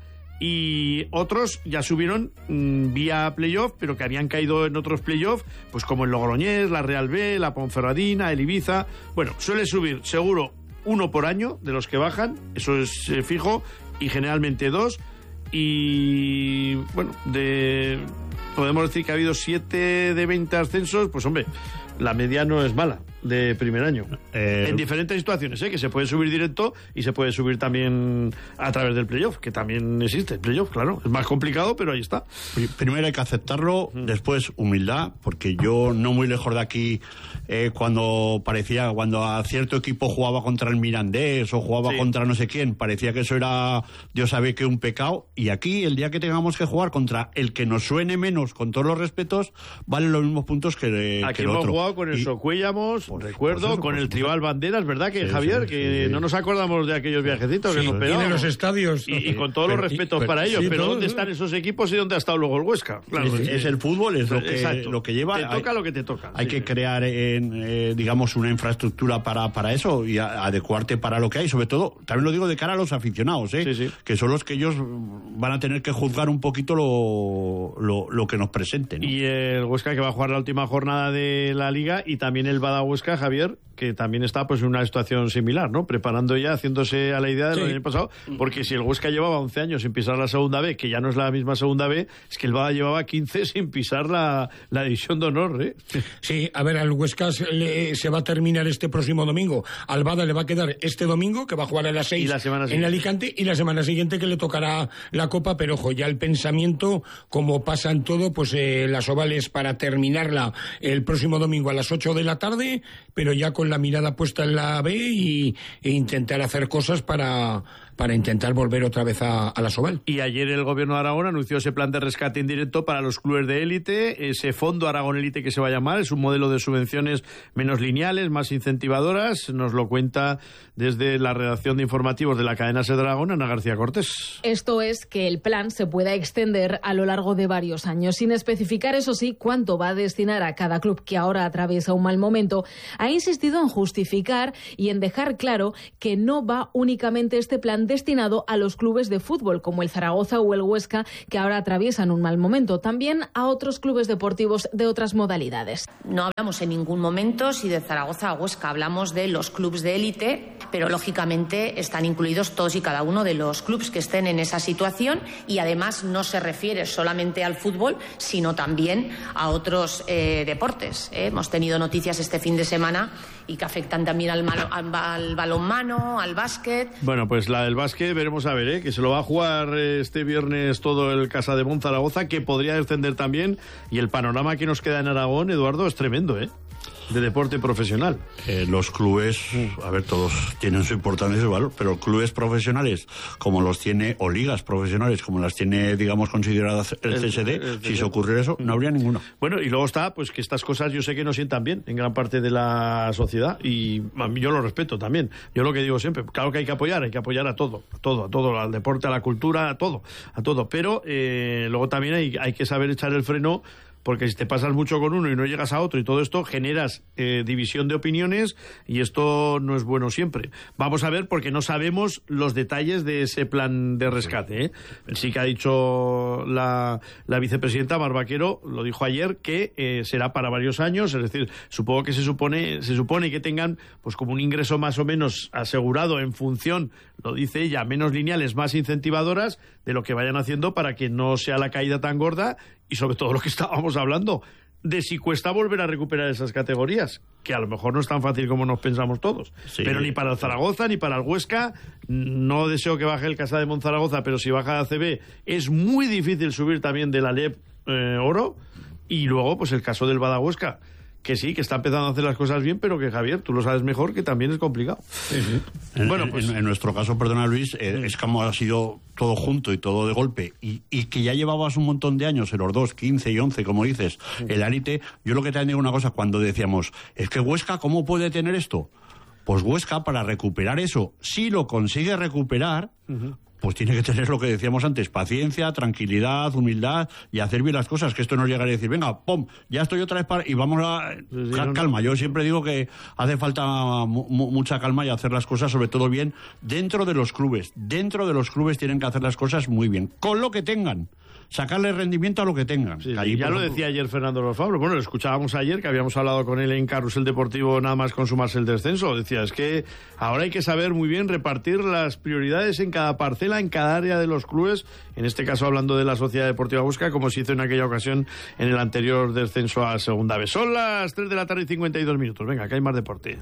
Y otros ya subieron mmm, vía playoff, pero que habían caído en otros playoff, pues como el Logroñés, la Real B, la Ponferradina, el Ibiza. Bueno, suele subir seguro uno por año de los que bajan, eso es eh, fijo, y generalmente dos. Y bueno, de podemos decir que ha habido siete de veinte ascensos, pues hombre, la media no es mala de primer año. Eh, en diferentes situaciones, ¿eh? que se puede subir directo y se puede subir también a través del playoff, que también existe el playoff, claro. Es más complicado, pero ahí está. Primero hay que aceptarlo, mm. después humildad, porque yo no muy lejos de aquí, eh, cuando parecía, cuando a cierto equipo jugaba contra el Mirandés o jugaba sí. contra no sé quién, parecía que eso era, Dios sabe que un pecado, y aquí el día que tengamos que jugar contra el que nos suene menos menos, con todos los respetos, valen los mismos puntos que, Aquí que el hemos otro. jugado con el Y- Socuellamos, Pues- recuerdo, pues eso, con por el supuesto. Tribal Banderas, ¿verdad que Sí, Javier? sí, que sí, sí. no nos acordamos de aquellos viajecitos que Sí, nos y pegábamos. de los estadios. Y, y con todos los Pero- respetos pero- para ellos, sí, pero todo, ¿dónde ¿no? están esos equipos y dónde ha estado luego el Huesca? Claro, es, que- es el fútbol, es lo que, Exacto. lo que lleva. Te toca hay, lo que te toca. Hay sí, que sí. crear, en, eh, digamos, una infraestructura para, para eso y a- adecuarte para lo que hay. Sobre todo, también lo digo de cara a los aficionados, ¿eh? Sí, sí. que son los que ellos van a tener que juzgar un poquito lo, lo, lo que nos presenten. ¿no? Y el Huesca que va a jugar la última jornada de la Liga y también el Bada Huesca, Javier, que también está pues en una situación similar, ¿no? Preparando ya, haciéndose a la idea de lo Sí. del año pasado, porque si el Huesca llevaba once años sin pisar la segunda B, que ya no es la misma segunda B, es que el Bada llevaba quince sin pisar la, la división de honor, ¿eh? Sí, a ver, al Huesca se, le- se va a terminar este próximo domingo. Al Bada le va a quedar este domingo, que va a jugar a las seis Y la semana en siguiente. Alicante, y la semana siguiente que le tocará la Copa, pero ojo, ya el pensamiento, como pasa en todo, pues eh, las ovales para terminarla el próximo domingo a las ocho de la tarde, pero ya con la mirada puesta en la B y, e intentar hacer cosas para, para intentar volver otra vez a, a la Soval. Y ayer el gobierno de Aragón anunció ese plan de rescate indirecto para los clubes de élite, ese fondo Aragón Élite que se va a llamar, es un modelo de subvenciones menos lineales, más incentivadoras, nos lo cuenta desde la redacción de informativos de la cadena SER de Aragón, Ana García Cortés. Esto es que el plan se pueda extender a lo largo de varios años, sin especificar, eso sí, cuánto va a destinar a cada club que ahora atraviesa un mal momento. Ha insistido en justificar y en dejar claro que no va únicamente este plan destinado a los clubes de fútbol, como el Zaragoza o el Huesca, que ahora atraviesan un mal momento, también a otros clubes deportivos de otras modalidades. No hablamos en ningún momento si de Zaragoza o Huesca, hablamos de los clubes de élite, pero lógicamente están incluidos todos y cada uno de los clubes que estén en esa situación y además no se refiere solamente al fútbol, sino también a otros eh, deportes. ¿eh? Hemos tenido noticias este fin de semana y que afectan también al, malo- al, al balonmano, al básquet. Bueno, pues la del básquet veremos a ver, ¿eh? que se lo va a jugar eh, este viernes todo el Casa de Zaragoza, que podría descender también, y el panorama que nos queda en Aragón, Eduardo, es tremendo, ¿eh? De deporte profesional. Eh, los clubes, a ver, todos tienen su importancia y su valor, pero clubes profesionales como los tiene, o ligas profesionales como las tiene, digamos, consideradas el C S D, El- el C S D. si se ocurriera eso, no habría ninguno. Bueno, y luego está, pues que estas cosas yo sé que no sientan bien en gran parte de la sociedad y a mí yo lo respeto también. Yo lo que digo siempre, claro que hay que apoyar, hay que apoyar a todo, a todo, a todo, al deporte, a la cultura, a todo, a todo. Pero eh, luego también hay, hay que saber echar el freno, porque si te pasas mucho con uno y no llegas a otro y todo esto, generas eh, división de opiniones y esto no es bueno siempre. Vamos a ver, porque no sabemos los detalles de ese plan de rescate. ¿eh? Sí que ha dicho la, la vicepresidenta Mar Vaquero, lo dijo ayer, que eh, será para varios años, es decir, supongo que se supone, se supone que tengan pues como un ingreso más o menos asegurado en función, lo dice ella, menos lineales, más incentivadoras de lo que vayan haciendo para que no sea la caída tan gorda y sobre todo lo que estábamos hablando, de si cuesta volver a recuperar esas categorías, que a lo mejor no es tan fácil como nos pensamos todos. Sí. Pero ni para el Zaragoza ni para el Huesca, no deseo que baje el Casa de Monzaragoza, pero si baja A C B es muy difícil subir también de la L E P eh, Oro. Y luego, pues el caso del Bada Huesca, que sí, que está empezando a hacer las cosas bien, pero que Javier, tú lo sabes mejor, que también es complicado. En, Bueno, pues- en, en nuestro caso, perdona Luis, eh, es como ha sido todo junto y todo de golpe, y, y que ya llevabas un montón de años en los dos, quince y once, como dices, el élite. Yo lo que te digo una cosa, cuando decíamos, es que Huesca, ¿cómo puede tener esto? Pues Huesca, para recuperar eso, si lo consigue recuperar, pues tiene que tener lo que decíamos antes, paciencia, tranquilidad, humildad y hacer bien las cosas, que esto no llegar a decir, venga, pum, ya estoy otra vez para... y vamos a... Cal- calma, yo siempre digo que hace falta mu- mu- mucha calma y hacer las cosas sobre todo bien dentro de los clubes. Dentro de los clubes tienen que hacer las cosas muy bien, con lo que tengan. Sacarle rendimiento a lo que tengan. Sí, Allí, ya por lo ejemplo, decía ayer Fernando Lozano. Bueno, lo escuchábamos ayer, que habíamos hablado con él en Carrusel Deportivo nada más consumarse el descenso. Decía, es que ahora hay que saber muy bien repartir las prioridades en cada parcela, en cada área de los clubes, en este caso hablando de la Sociedad Deportiva Huesca, como se hizo en aquella ocasión en el anterior descenso a Segunda B. Son las tres de la tarde y cincuenta y dos minutos. Venga, que hay más deporte.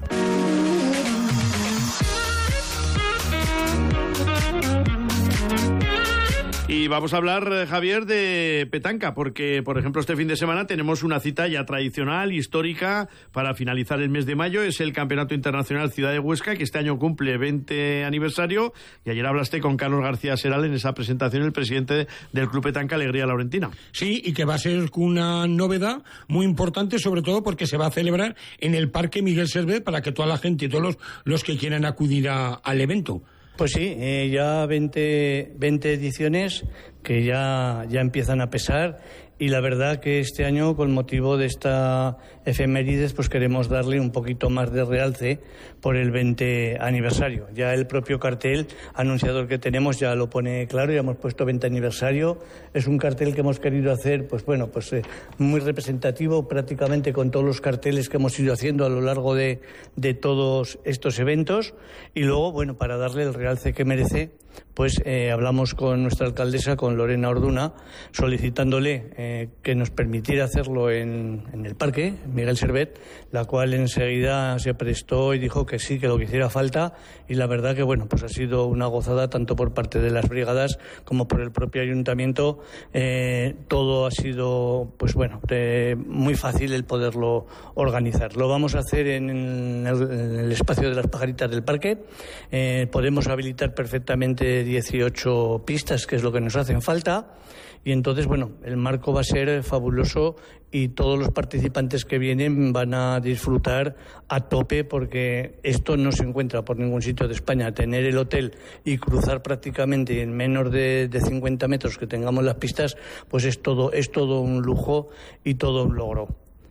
Y vamos a hablar, Javier, de petanca, porque, por ejemplo, este fin de semana tenemos una cita ya tradicional, histórica, para finalizar el mes de mayo. Es el Campeonato Internacional Ciudad de Huesca, que este año cumple veinte aniversario. Y ayer hablaste con Carlos García Seral en esa presentación, el presidente del Club Petanca Alegría Laurentina. Sí, y que va a ser una novedad muy importante, sobre todo porque se va a celebrar en el Parque Miguel Servet, para que toda la gente y todos los, los que quieran acudir a, al evento. Pues sí, eh, ya veinte, veinte ediciones que ya, ya empiezan a pesar, y la verdad que este año, con motivo de esta efemérides, pues queremos darle un poquito más de realce por el veinte aniversario. Ya el propio cartel anunciador que tenemos ya lo pone claro, ya hemos puesto veinte aniversario. Es un cartel que hemos querido hacer, pues bueno, pues eh, muy representativo, prácticamente con todos los carteles que hemos ido haciendo a lo largo de, de todos estos eventos. Y luego, bueno, para darle el realce que merece, pues eh, hablamos con nuestra alcaldesa, con Lorena Orduna, solicitándole eh, que nos permitiera hacerlo en, en el parque Miguel Servet, la cual enseguida se prestó y dijo que sí, que lo que hiciera falta. Y la verdad que, bueno, pues ha sido una gozada tanto por parte de las brigadas como por el propio ayuntamiento. Eh, todo ha sido, pues bueno, eh, muy fácil el poderlo organizar. Lo vamos a hacer en el, en el espacio de las pajaritas del parque. Eh, podemos habilitar perfectamente dieciocho pistas, que es lo que nos hacen falta, y entonces, bueno, el marco va a ser fabuloso y todos los participantes que vienen van a disfrutar a tope, porque esto no se encuentra por ningún sitio de España. Tener el hotel y cruzar prácticamente en menos de, de cincuenta metros que tengamos las pistas, pues es todo, es todo un lujo y todo un logro.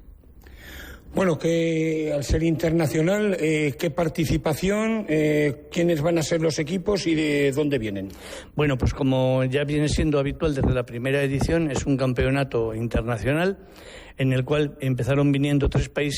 Bueno, que al ser internacional, eh, ¿qué participación, eh, quiénes van a ser los equipos y de dónde vienen? Bueno, pues como ya viene siendo habitual desde la primera edición, es un campeonato internacional en el cual empezaron viniendo tres países